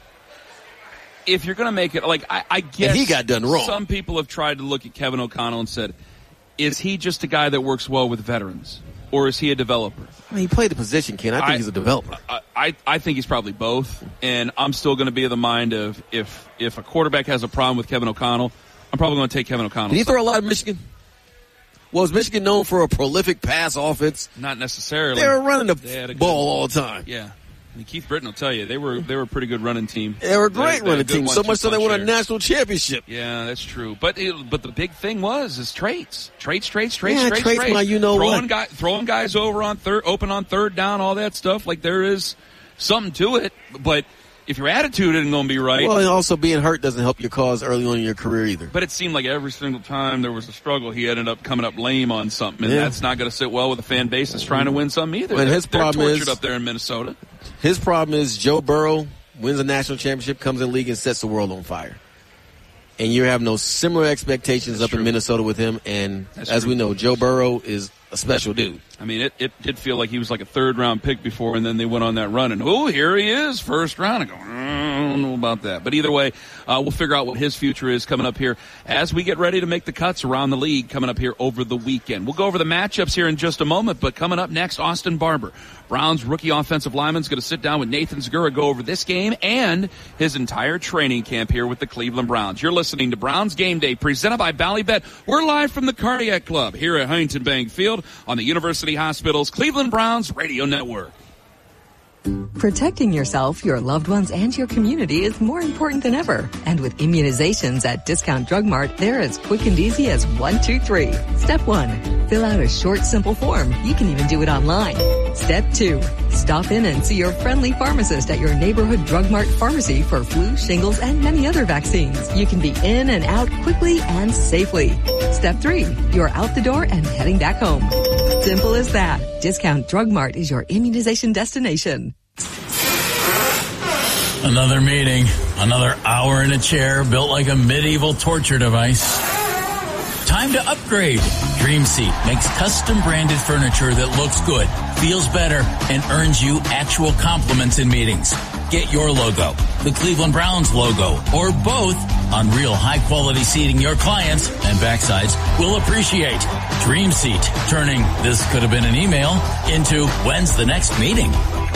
if you're going to make it, like, I, I guess and he got done wrong. Some people have tried to look at Kevin O'Connell and said, is he just a guy that works well with veterans? Or is he a developer? I mean, he played the position, Ken. I think I, he's a developer. I, I, I think he's probably both. And I'm still going to be of the mind of if if a quarterback has a problem with Kevin O'Connell, I'm probably going to take Kevin O'Connell. Did he throw a lot of Michigan? Was Michigan known for a prolific pass offense? Not necessarily. They were running the ball all the time. Yeah. I mean, Keith Britton will tell you, they were they were a pretty good running team. They were a great running team, so much so they won a national championship. Yeah, that's true. But it, but the big thing was is traits, traits, traits, traits, yeah, traits, traits. traits. My, you know throwing what? Guy, throwing guys over on third, open on third down, all that stuff. Like there is something to it, but if your attitude isn't going to be right. Well, and also being hurt doesn't help your cause early on in your career either. But it seemed like every single time there was a struggle, he ended up coming up lame on something, and yeah. that's not going to sit well with a fan base that's trying to win something either. And they're, his problem they're tortured is up there in Minnesota. His problem is Joe Burrow wins a national championship, comes in the league, and sets the world on fire. And you have no similar expectations that's up true. in Minnesota with him. And that's as true. we know, Joe Burrow is a special dude. I mean, it, it did feel like he was like a third-round pick before, and then they went on that run, and, oh, here he is, first round. I go, I don't know about that. But either way, uh, we'll figure out what his future is coming up here as we get ready to make the cuts around the league coming up here over the weekend. We'll go over the matchups here in just a moment, but coming up next, Austin Barber, Browns rookie offensive lineman, is going to sit down with Nathan Zagura, go over this game and his entire training camp here with the Cleveland Browns. You're listening to Browns Game Day, presented by Ballybet. We're live from the Cardiac Club here at Huntington Bank Field on the University Hospital's Cleveland Browns Radio Network. Protecting yourself, your loved ones, and your community is more important than ever. And with immunizations at Discount Drug Mart, they're as quick and easy as one, two, three. Step one, fill out a short, simple form. You can even do it online. Step two, stop in and see your friendly pharmacist at your neighborhood Drug Mart pharmacy for flu, shingles, and many other vaccines. You can be in and out quickly and safely. Step three, you're out the door and heading back home. Simple as that. Discount Drug Mart is your immunization destination. Another meeting. Another hour in a chair built like a medieval torture device. Time to upgrade. Dream Seat makes custom branded furniture that looks good, feels better, and earns you actual compliments in meetings. Get your logo, the Cleveland Browns logo, or both on real high-quality seating your clients and backsides will appreciate. Dream Seat, turning this could have been an email into when's the next meeting.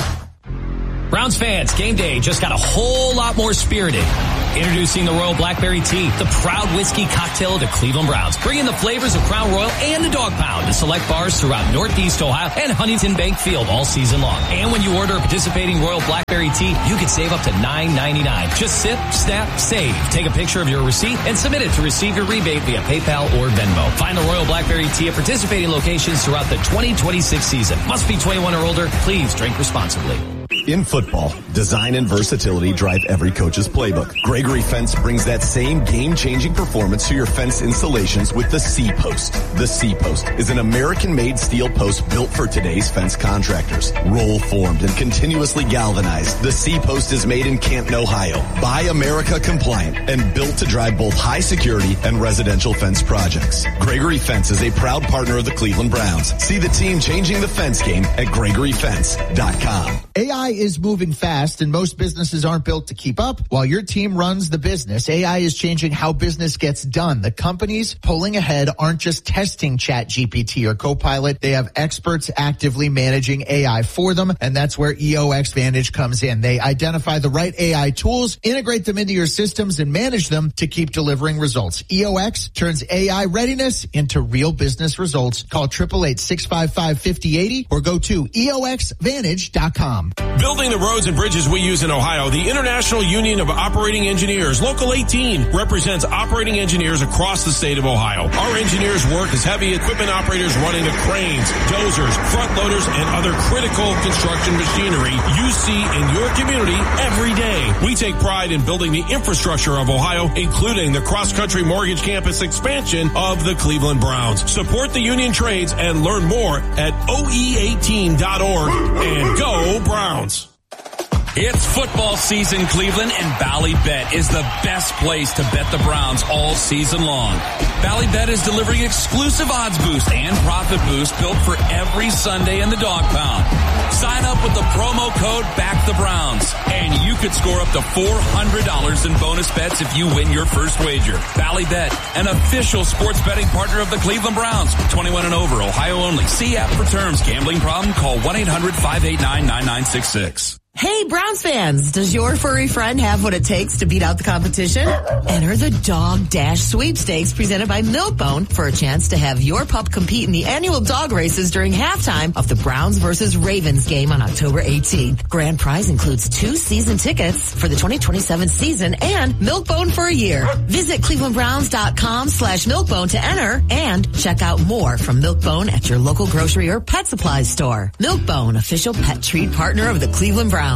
Browns fans, game day just got a whole lot more spirited. Introducing the Royal Blackberry Tea, the proud whiskey cocktail of the Cleveland Browns. Bringing the flavors of Crown Royal and the Dog Pound to select bars throughout Northeast Ohio and Huntington Bank Field all season long. And when you order a participating Royal Blackberry Tea, you can save up to nine ninety-nine. Just sip, snap, save. Take a picture of your receipt and submit it to receive your rebate via PayPal or Venmo. Find the Royal Blackberry Tea at participating locations throughout the twenty twenty-six season. Must be twenty-one or older. Please drink responsibly. In football, design and versatility drive every coach's playbook. Gregory Fence brings that same game-changing performance to your fence installations with the C-Post. The C-Post is an American-made steel post built for today's fence contractors. Roll-formed and continuously galvanized, the C-Post is made in Canton, Ohio. Buy America compliant and built to drive both high security and residential fence projects. Gregory Fence is a proud partner of the Cleveland Browns. See the team changing the fence game at gregory fence dot com. A I is moving fast and most businesses aren't built to keep up. While your team runs the business, A I is changing how business gets done. The companies pulling ahead aren't just testing Chat G P T or Copilot. They have experts actively managing A I for them, and that's where E O X Vantage comes in. They identify the right A I tools, integrate them into your systems, and manage them to keep delivering results. E O X turns A I readiness into real business results. Call eight eight eight, six five five, five oh eight oh or go to E O X Vantage dot com. Building the roads and bridges we use in Ohio, the International Union of Operating Engineers, Local eighteen, represents operating engineers across the state of Ohio. Our engineers work as heavy equipment operators running the cranes, dozers, front loaders, and other critical construction machinery you see in your community every day. We take pride in building the infrastructure of Ohio, including the cross-country mortgage campus expansion of the Cleveland Browns. Support the union trades and learn more at O E eighteen dot org and go Browns. It's football season, Cleveland, and Ballybet is the best place to bet the Browns all season long. Ballybet is delivering exclusive odds boost and profit boost built for every Sunday in the Dog Pound. Sign up with the promo code BACKTHEBROWNS, and you could score up to four hundred dollars in bonus bets if you win your first wager. Ballybet, an official sports betting partner of the Cleveland Browns. twenty-one and over, Ohio only. See app for terms. Gambling problem? Call one eight hundred, five eight nine, nine nine six six. Hey, Browns fans, does your furry friend have what it takes to beat out the competition? Enter the Dog Dash Sweepstakes presented by Milkbone for a chance to have your pup compete in the annual dog races during halftime of the Browns versus Ravens game on October eighteenth. Grand prize includes two season tickets for the twenty twenty-seven season and Milkbone for a year. Visit clevelandbrowns.com slash Milkbone to enter and check out more from Milkbone at your local grocery or pet supplies store. Milkbone, official pet treat partner of the Cleveland Browns.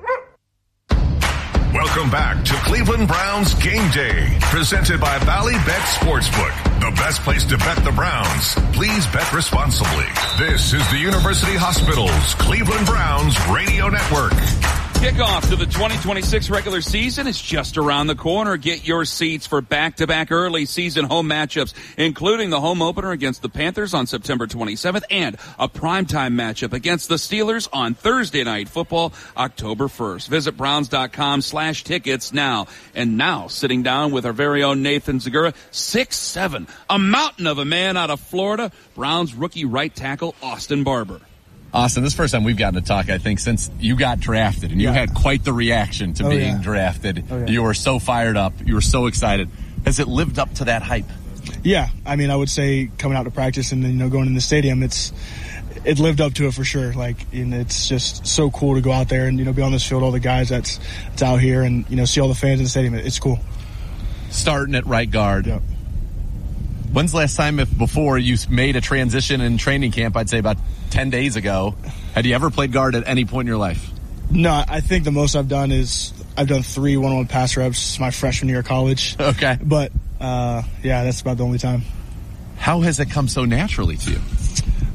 Welcome back to Cleveland Browns Game Day, presented by Ballybet Sportsbook, the best place to bet the Browns. Please bet responsibly. This is the University Hospital's Cleveland Browns Radio Network. Kickoff to the twenty twenty-six regular season is just around the corner. Get your seats for back-to-back early season home matchups, including the home opener against the Panthers on September twenty-seventh and a primetime matchup against the Steelers on Thursday Night Football, October first. Visit Browns.com slash tickets now. And now, sitting down with our very own Nathan Zegura, six seven, a mountain of a man out of Florida, Browns rookie right tackle Austin Barber. Austin, this is the first time we've gotten to talk, I think, since you got drafted, and you yeah. had quite the reaction to oh, being yeah. drafted. Oh, yeah. You were so fired up. You were so excited. Has it lived up to that hype? Yeah. I mean, I would say coming out to practice and then, you know, going in the stadium, it's it lived up to it for sure. Like, and it's just so cool to go out there and, you know, be on this field, all the guys that's, that's out here and, you know, see all the fans in the stadium. It's cool. Starting at right guard. Yep. When's the last time, if before you made a transition in training camp, I'd say about ten days ago, had you ever played guard at any point in your life? No, I think the most I've done is I've done three one-on-one pass reps my freshman year of college. Okay. But, uh, yeah, that's about the only time. How has it come so naturally to you?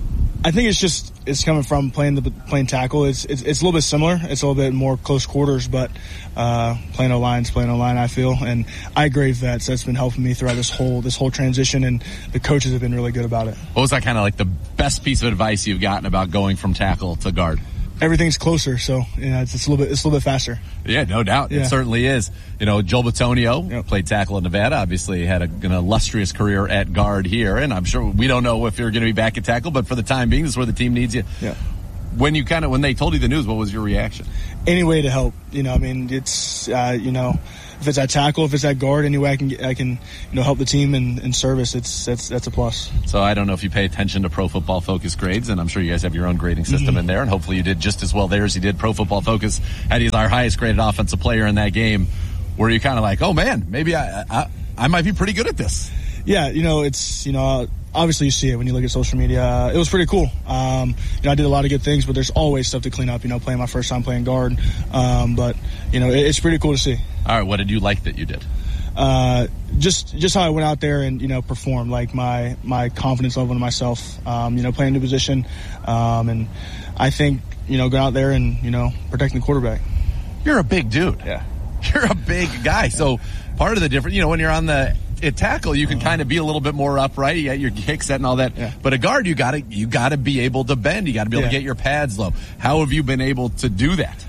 I think it's just it's coming from playing the playing tackle. It's it's, it's a little bit similar. It's a little bit more close quarters, but uh, playing O-line's playing O-line, I feel. And I grade vets. That's been helping me throughout this whole this whole transition, and the coaches have been really good about it. What was that kind of like the best piece of advice you've gotten about going from tackle to guard? Everything's closer, so you know, it's, it's a little bit it's a little bit faster. Yeah, no doubt. Yeah. It certainly is. You know, Joel Bitonio yep. played tackle in Nevada, obviously had a, an illustrious career at guard here, and I'm sure we don't know if you're going to be back at tackle, but for the time being, this is where the team needs you. Yeah. When you kind of when they told you the news, what was your reaction? Any way to help. You know, I mean, it's uh, you know, if it's at tackle, if it's at guard, any way I can get, I can you know help the team in, in service. It's that's that's a plus. So I don't know if you pay attention to Pro Football Focus grades, and I'm sure you guys have your own grading system mm-hmm. in there, and hopefully you did just as well there as you did. Pro Football Focus had you as our highest graded offensive player in that game. Were you kind of like, oh man, maybe I, I I might be pretty good at this? Yeah, you know, it's you know. Obviously, you see it when you look at social media. It was pretty cool. Um, you know, I did a lot of good things, but there's always stuff to clean up. You know, playing my first time playing guard, um, but you know, it, it's pretty cool to see. All right, what did you like that you did? Uh, just just how I went out there and you know performed. Like my my confidence level in myself. Um, you know, playing a new position, um, and I think you know going out there and you know protecting the quarterback. You're a big dude. Yeah, you're a big guy. So part of the difference, you know, when you're on the at tackle, you can kind of be a little bit more upright. You got your kick set and all that. Yeah. But a guard, you gotta you gotta be able to bend. You gotta be able yeah. to get your pads low. How have you been able to do that?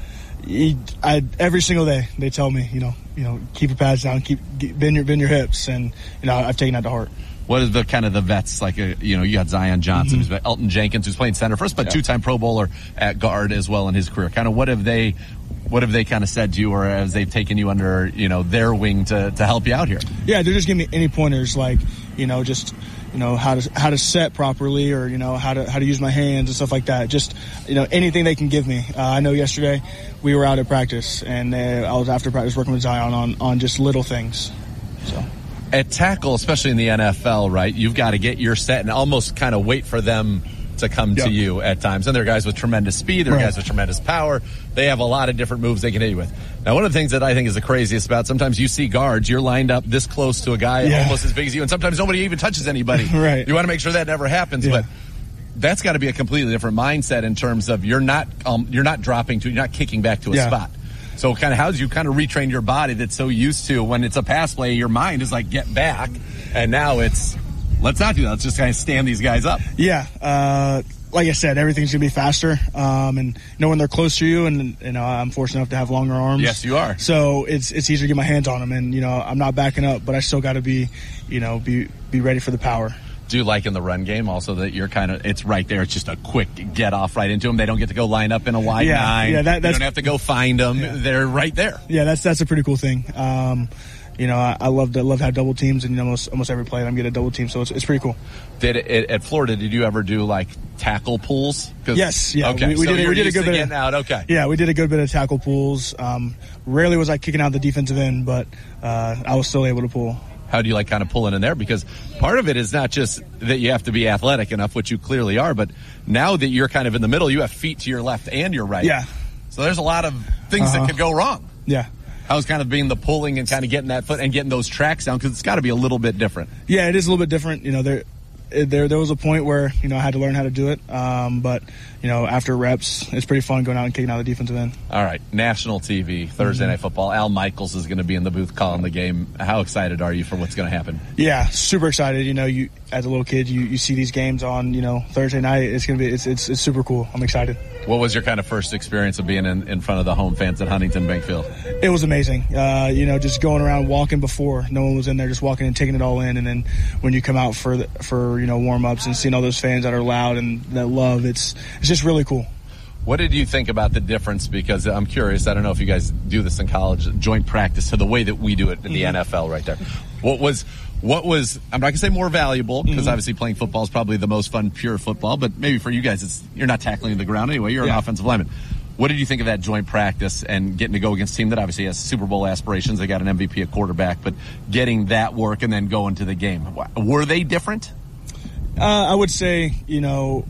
I, every single day they tell me, you know, you know, keep your pads down, keep bend your bend your hips, and you know, I've taken that to heart. What is the kind of the vets like? A, you know, you got Zion Johnson, mm-hmm. who's Elton Jenkins, who's playing center first, but yeah. two-time Pro Bowler at guard as well in his career. Kind of what have they? What have they kind of said to you, or have they taken you under, you know, their wing to, to help you out here? Yeah, they're just giving me any pointers, like, you know, just, you know, how to how to set properly, or, you know, how to how to use my hands and stuff like that. Just, you know, anything they can give me. Uh, I know yesterday we were out at practice, and uh, I was after practice working with Zion on, on just little things. So at tackle, especially in the N F L, right, you've got to get your set and almost kind of wait for them to come yep. to you at times. And there are guys with tremendous speed. There are right. guys with tremendous power. They have a lot of different moves they can hit you with. Now, one of the things that I think is the craziest about, sometimes you see guards, you're lined up this close to a guy yeah. almost as big as you, and sometimes nobody even touches anybody. Right. You want to make sure that never happens, yeah. but that's got to be a completely different mindset in terms of you're not um, you're not dropping to, you're not kicking back to a yeah. spot. So kind of how did you kind of retrain your body that's so used to when it's a pass play, your mind is like, get back, and now it's, let's not do that. Let's just kind of stand these guys up. Yeah. Uh, like I said, everything's going to be faster. Um, and, you know, when they're close to you, and, you know, I'm fortunate enough to have longer arms. Yes, you are. So it's it's easier to get my hands on them. And, you know, I'm not backing up, but I still got to be, you know, be be ready for the power. Do you like in the run game also that you're kind of, it's right there, it's just a quick get off right into them? They don't get to go line up in a wide yeah, nine. Yeah, that, that's, you don't have to go find them. Yeah. They're right there. Yeah, that's that's a pretty cool thing. Um, You know, I, I love to love to have double teams, and you know, almost almost every play I'm getting a double team, so it's it's pretty cool. Did it, at Florida? Did you ever do like tackle pulls? Yes, yeah. Okay, we, we so did. We did a good bit of out. Okay, yeah, we did a good bit of tackle pulls. Um, rarely was I kicking out the defensive end, but uh, I was still able to pull. How do you like kind of pulling in there? Because part of it is not just that you have to be athletic enough, which you clearly are, but now that you're kind of in the middle, you have feet to your left and your right. Yeah. So there's a lot of things uh-huh. that could go wrong. Yeah. How's kind of being the pulling and kind of getting that foot and getting those tracks down? Because it's got to be a little bit different. Yeah, it is a little bit different. You know, there, there, there was a point where you know I had to learn how to do it. Um, but you know, after reps, it's pretty fun going out and kicking out the defensive end. All right, national T V Thursday mm-hmm. Night Football. Al Michaels is going to be in the booth calling the game. How excited are you for what's going to happen? Yeah, super excited. You know, you as a little kid, you, you see these games on you know Thursday night. It's gonna be it's it's, it's super cool. I'm excited. What was your kind of first experience of being in, in front of the home fans at Huntington Bank Field? It was amazing. Uh, you know, just going around walking before. No one was in there, just walking and taking it all in. And then when you come out for, the, for you know, warm-ups and seeing all those fans that are loud and that love, it's it's just really cool. What did you think about the difference? Because I'm curious, I don't know if you guys do this in college, joint practice, to the way that we do it in the mm-hmm. N F L right there. What was, what was, I'm not going to say more valuable, because mm-hmm. obviously playing football is probably the most fun, pure football, but maybe for you guys, it's you're not tackling the ground anyway, you're yeah. an offensive lineman. What did you think of that joint practice and getting to go against a team that obviously has Super Bowl aspirations? They got an M V P at quarterback, but getting that work and then going to the game. Were they different? Uh, I would say, you know,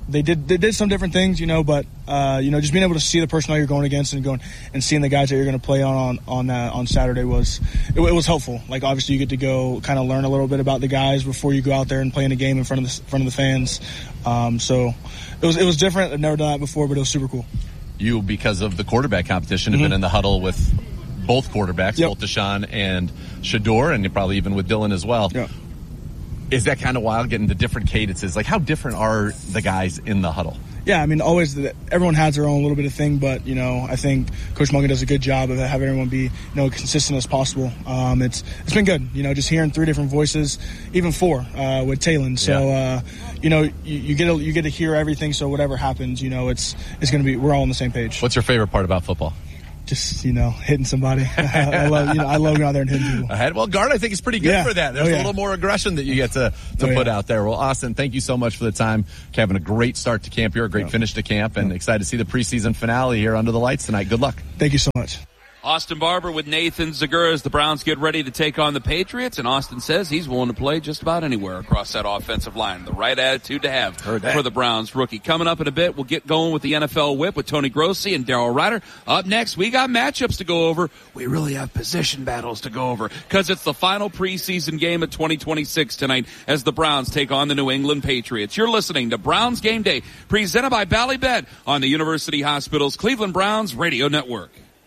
they did they did some different things, you know, but uh, you know, just being able to see the personnel you're going against and going and seeing the guys that you're going to play on on on, uh, on Saturday was it, it was helpful. Like obviously you get to go kind of learn a little bit about the guys before you go out there and play in a game in front of the front of the fans. Um, so it was it was different. I've never done that before, but it was super cool. You, because of the quarterback competition, have Mm-hmm. been in the huddle with both quarterbacks, yep. both Deshaun and Shedeur, and probably even with Dylan as well. Yep. Is that kind of wild, getting the different cadences? Like, how different are the guys in the huddle? Yeah, I mean, always the, everyone has their own little bit of thing, but you know, I think Coach Mungan does a good job of having everyone be, you know, consistent as possible. Um, it's it's been good, you know, just hearing three different voices, even four uh, with Talon. So, yeah. uh, you know, you, you get to, you get to hear everything. So whatever happens, you know, it's it's going to be we're all on the same page. What's your favorite part about football? Just, you know, hitting somebody. I love, you know, I love going out there and hitting people. Ahead. Well, guard, I think is pretty good yeah. for that. There's oh, yeah. a little more aggression that you get to, to oh, put yeah. out there. Well, Austin, thank you so much for the time. Having a great start to camp here, a great yeah. finish to camp, and yeah. excited to see the preseason finale here under the lights tonight. Good luck. Thank you so much. Austin Barber with Nathan Zagura as the Browns get ready to take on the Patriots, and Austin says he's willing to play just about anywhere across that offensive line. The right attitude to have for the Browns rookie. Coming up in a bit, we'll get going with the N F L Whip with Tony Grossi and Daryl Ryder. Up next, we got matchups to go over. We really have position battles to go over because it's the final preseason game of twenty twenty-six tonight as the Browns take on the New England Patriots. You're listening to Browns Game Day, presented by Bally Bet on the University Hospital's Cleveland Browns Radio Network.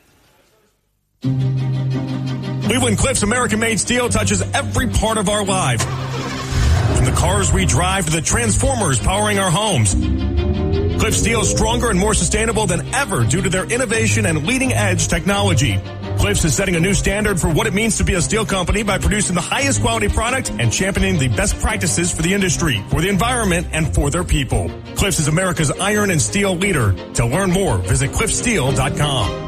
Cleveland Cliffs American-made steel touches every part of our lives. From the cars we drive to the transformers powering our homes. Cliff Steel is stronger and more sustainable than ever due to their innovation and leading-edge technology. Cliffs is setting a new standard for what it means to be a steel company by producing the highest quality product and championing the best practices for the industry, for the environment, and for their people. Cliffs is America's iron and steel leader. To learn more, visit cliff steel dot com.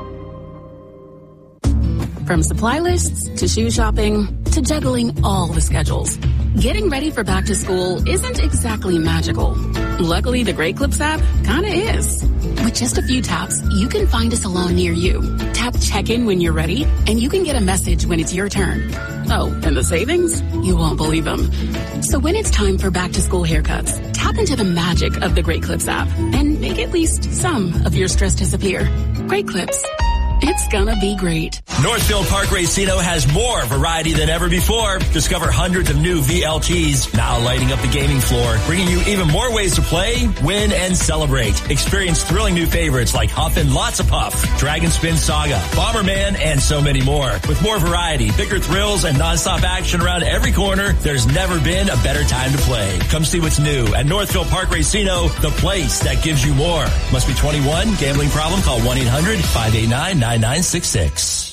From supply lists to shoe shopping to juggling all the schedules, getting ready for back to school isn't exactly magical. Luckily, the Great Clips app kinda is. With just a few taps, you can find a salon near you. Tap check-in when you're ready, and you can get a message when it's your turn. Oh, and the savings? You won't believe them. So when it's time for back to school haircuts, tap into the magic of the Great Clips app and make at least some of your stress disappear. Great Clips. It's gonna be great. Northfield Park Racino has more variety than ever before. Discover hundreds of new V L Ts, now lighting up the gaming floor, bringing you even more ways to play, win, and celebrate. Experience thrilling new favorites like Huff and Lots of Puff, Dragon Spin Saga, Bomberman, and so many more. With more variety, bigger thrills, and nonstop action around every corner, there's never been a better time to play. Come see what's new at Northfield Park Racino, the place that gives you more. Must be twenty-one. Gambling problem? Call one eight hundred five eight nine nine nine six six.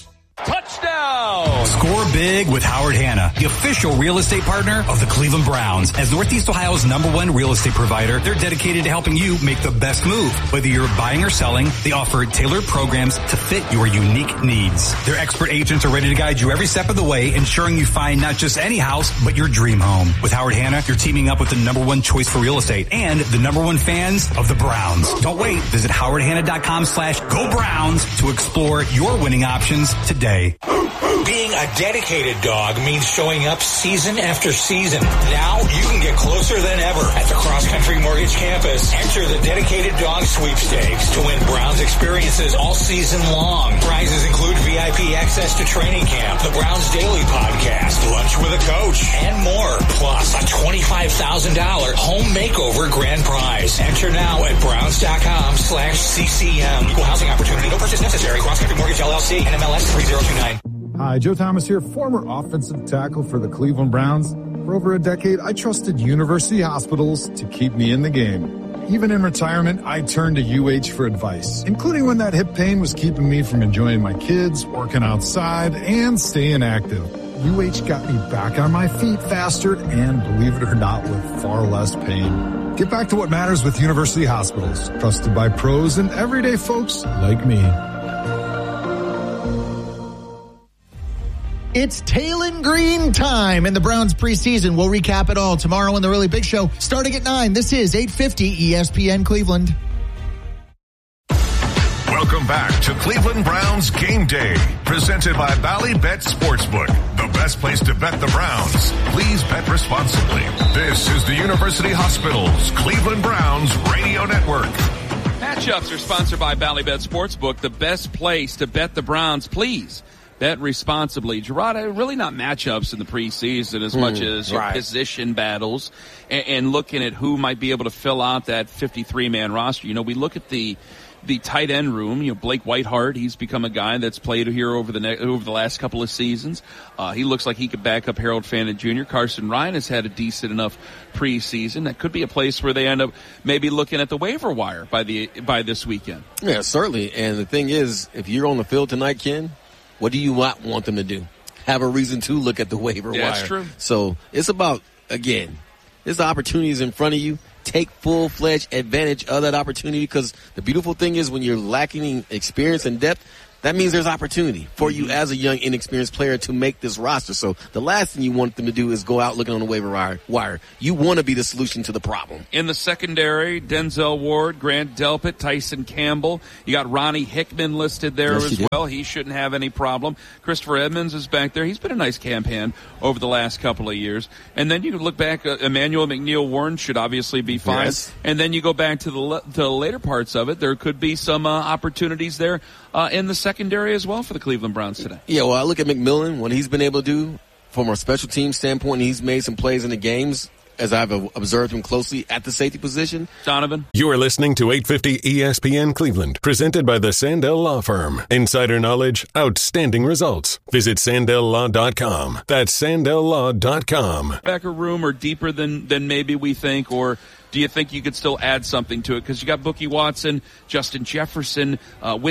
Touchdown! Score big with Howard Hanna, the official real estate partner of the Cleveland Browns. As Northeast Ohio's number one real estate provider, they're dedicated to helping you make the best move. Whether you're buying or selling, they offer tailored programs to fit your unique needs. Their expert agents are ready to guide you every step of the way, ensuring you find not just any house, but your dream home. With Howard Hanna, you're teaming up with the number one choice for real estate and the number one fans of the Browns. Don't wait. Visit howard hanna dot com slash go Browns to explore your winning options today. Being a dedicated dog means showing up season after season. Now you can get closer than ever at the Cross Country Mortgage Campus. Enter the Dedicated Dog Sweepstakes to win Browns experiences all season long. Prizes include V I P access to training camp, the Browns Daily Podcast, lunch with a coach, and more. Plus a twenty-five thousand dollars home makeover grand prize. Enter now at browns dot com slash C C M. Equal housing opportunity. No purchase necessary. Cross Country Mortgage L L C. N M L S three zero two nine. Hi, Joe Thomas here, former offensive tackle for the Cleveland Browns. For over a decade, I trusted university hospitals to keep me in the game. Even in retirement, I turned to U H for advice, including when that hip pain was keeping me from enjoying my kids, working outside, and staying active. U H got me back on my feet faster and, believe it or not, with far less pain. Get back to what matters with university hospitals, trusted by pros and everyday folks like me. It's Talon Green time in the Browns preseason. We'll recap it all tomorrow in the Really Big Show, starting at nine. This is eight fifty E S P N Cleveland. Welcome back back to Cleveland Browns Game Day, presented by Bally Bet Sportsbook, the best place to bet the Browns. Please bet responsibly. This is the University Hospitals Cleveland Browns Radio Network. Matchups are sponsored by Bally Bet Sportsbook, the best place to bet the Browns. Please bet responsibly. Gerard, really not matchups in the preseason as mm, much as your right. position battles and, and looking at who might be able to fill out that fifty-three man roster. You know, we look at the the tight end room. You know, Blake Whiteheart, he's become a guy that's played here over the ne- over the last couple of seasons. Uh, he looks like he could back up Harold Fannin Junior Carson Ryan has had a decent enough preseason. That could be a place where they end up maybe looking at the waiver wire by the by this weekend. Yeah, certainly. And the thing is, if you're on the field tonight, Ken, what do you want, want them to do? Have a reason to look at the waiver yeah, wire. That's true. So it's about, again, there's opportunities in front of you. Take full-fledged advantage of that opportunity, because the beautiful thing is when you're lacking experience and depth, that means there's opportunity for you as a young, inexperienced player to make this roster. So the last thing you want them to do is go out looking on the waiver wire. You want to be the solution to the problem. In the secondary, Denzel Ward, Grant Delpit, Tyson Campbell. You got Ronnie Hickman listed there yes, as well. He shouldn't have any problem. Christopher Edmonds is back there. He's been a nice camp hand over the last couple of years. And then you can look back, uh, Emmanuel McNeil Warren should obviously be fine. Yes. And then you go back to the, le- to the later parts of it. There could be some uh, opportunities there uh, in the secondary. secondary as well for the Cleveland Browns today. Yeah, well, I look at McMillan, what he's been able to do from a special team standpoint. He's made some plays in the games as I've observed him closely at the safety position. Donovan. You are listening to eight fifty E S P N Cleveland, presented by the Sandell Law Firm. Insider knowledge, outstanding results. Visit sandell law dot com. That's sandell law dot com. Backer room or deeper than, than maybe we think, or do you think you could still add something to it? Because you got Bookie Watson, Justin Jefferson, uh,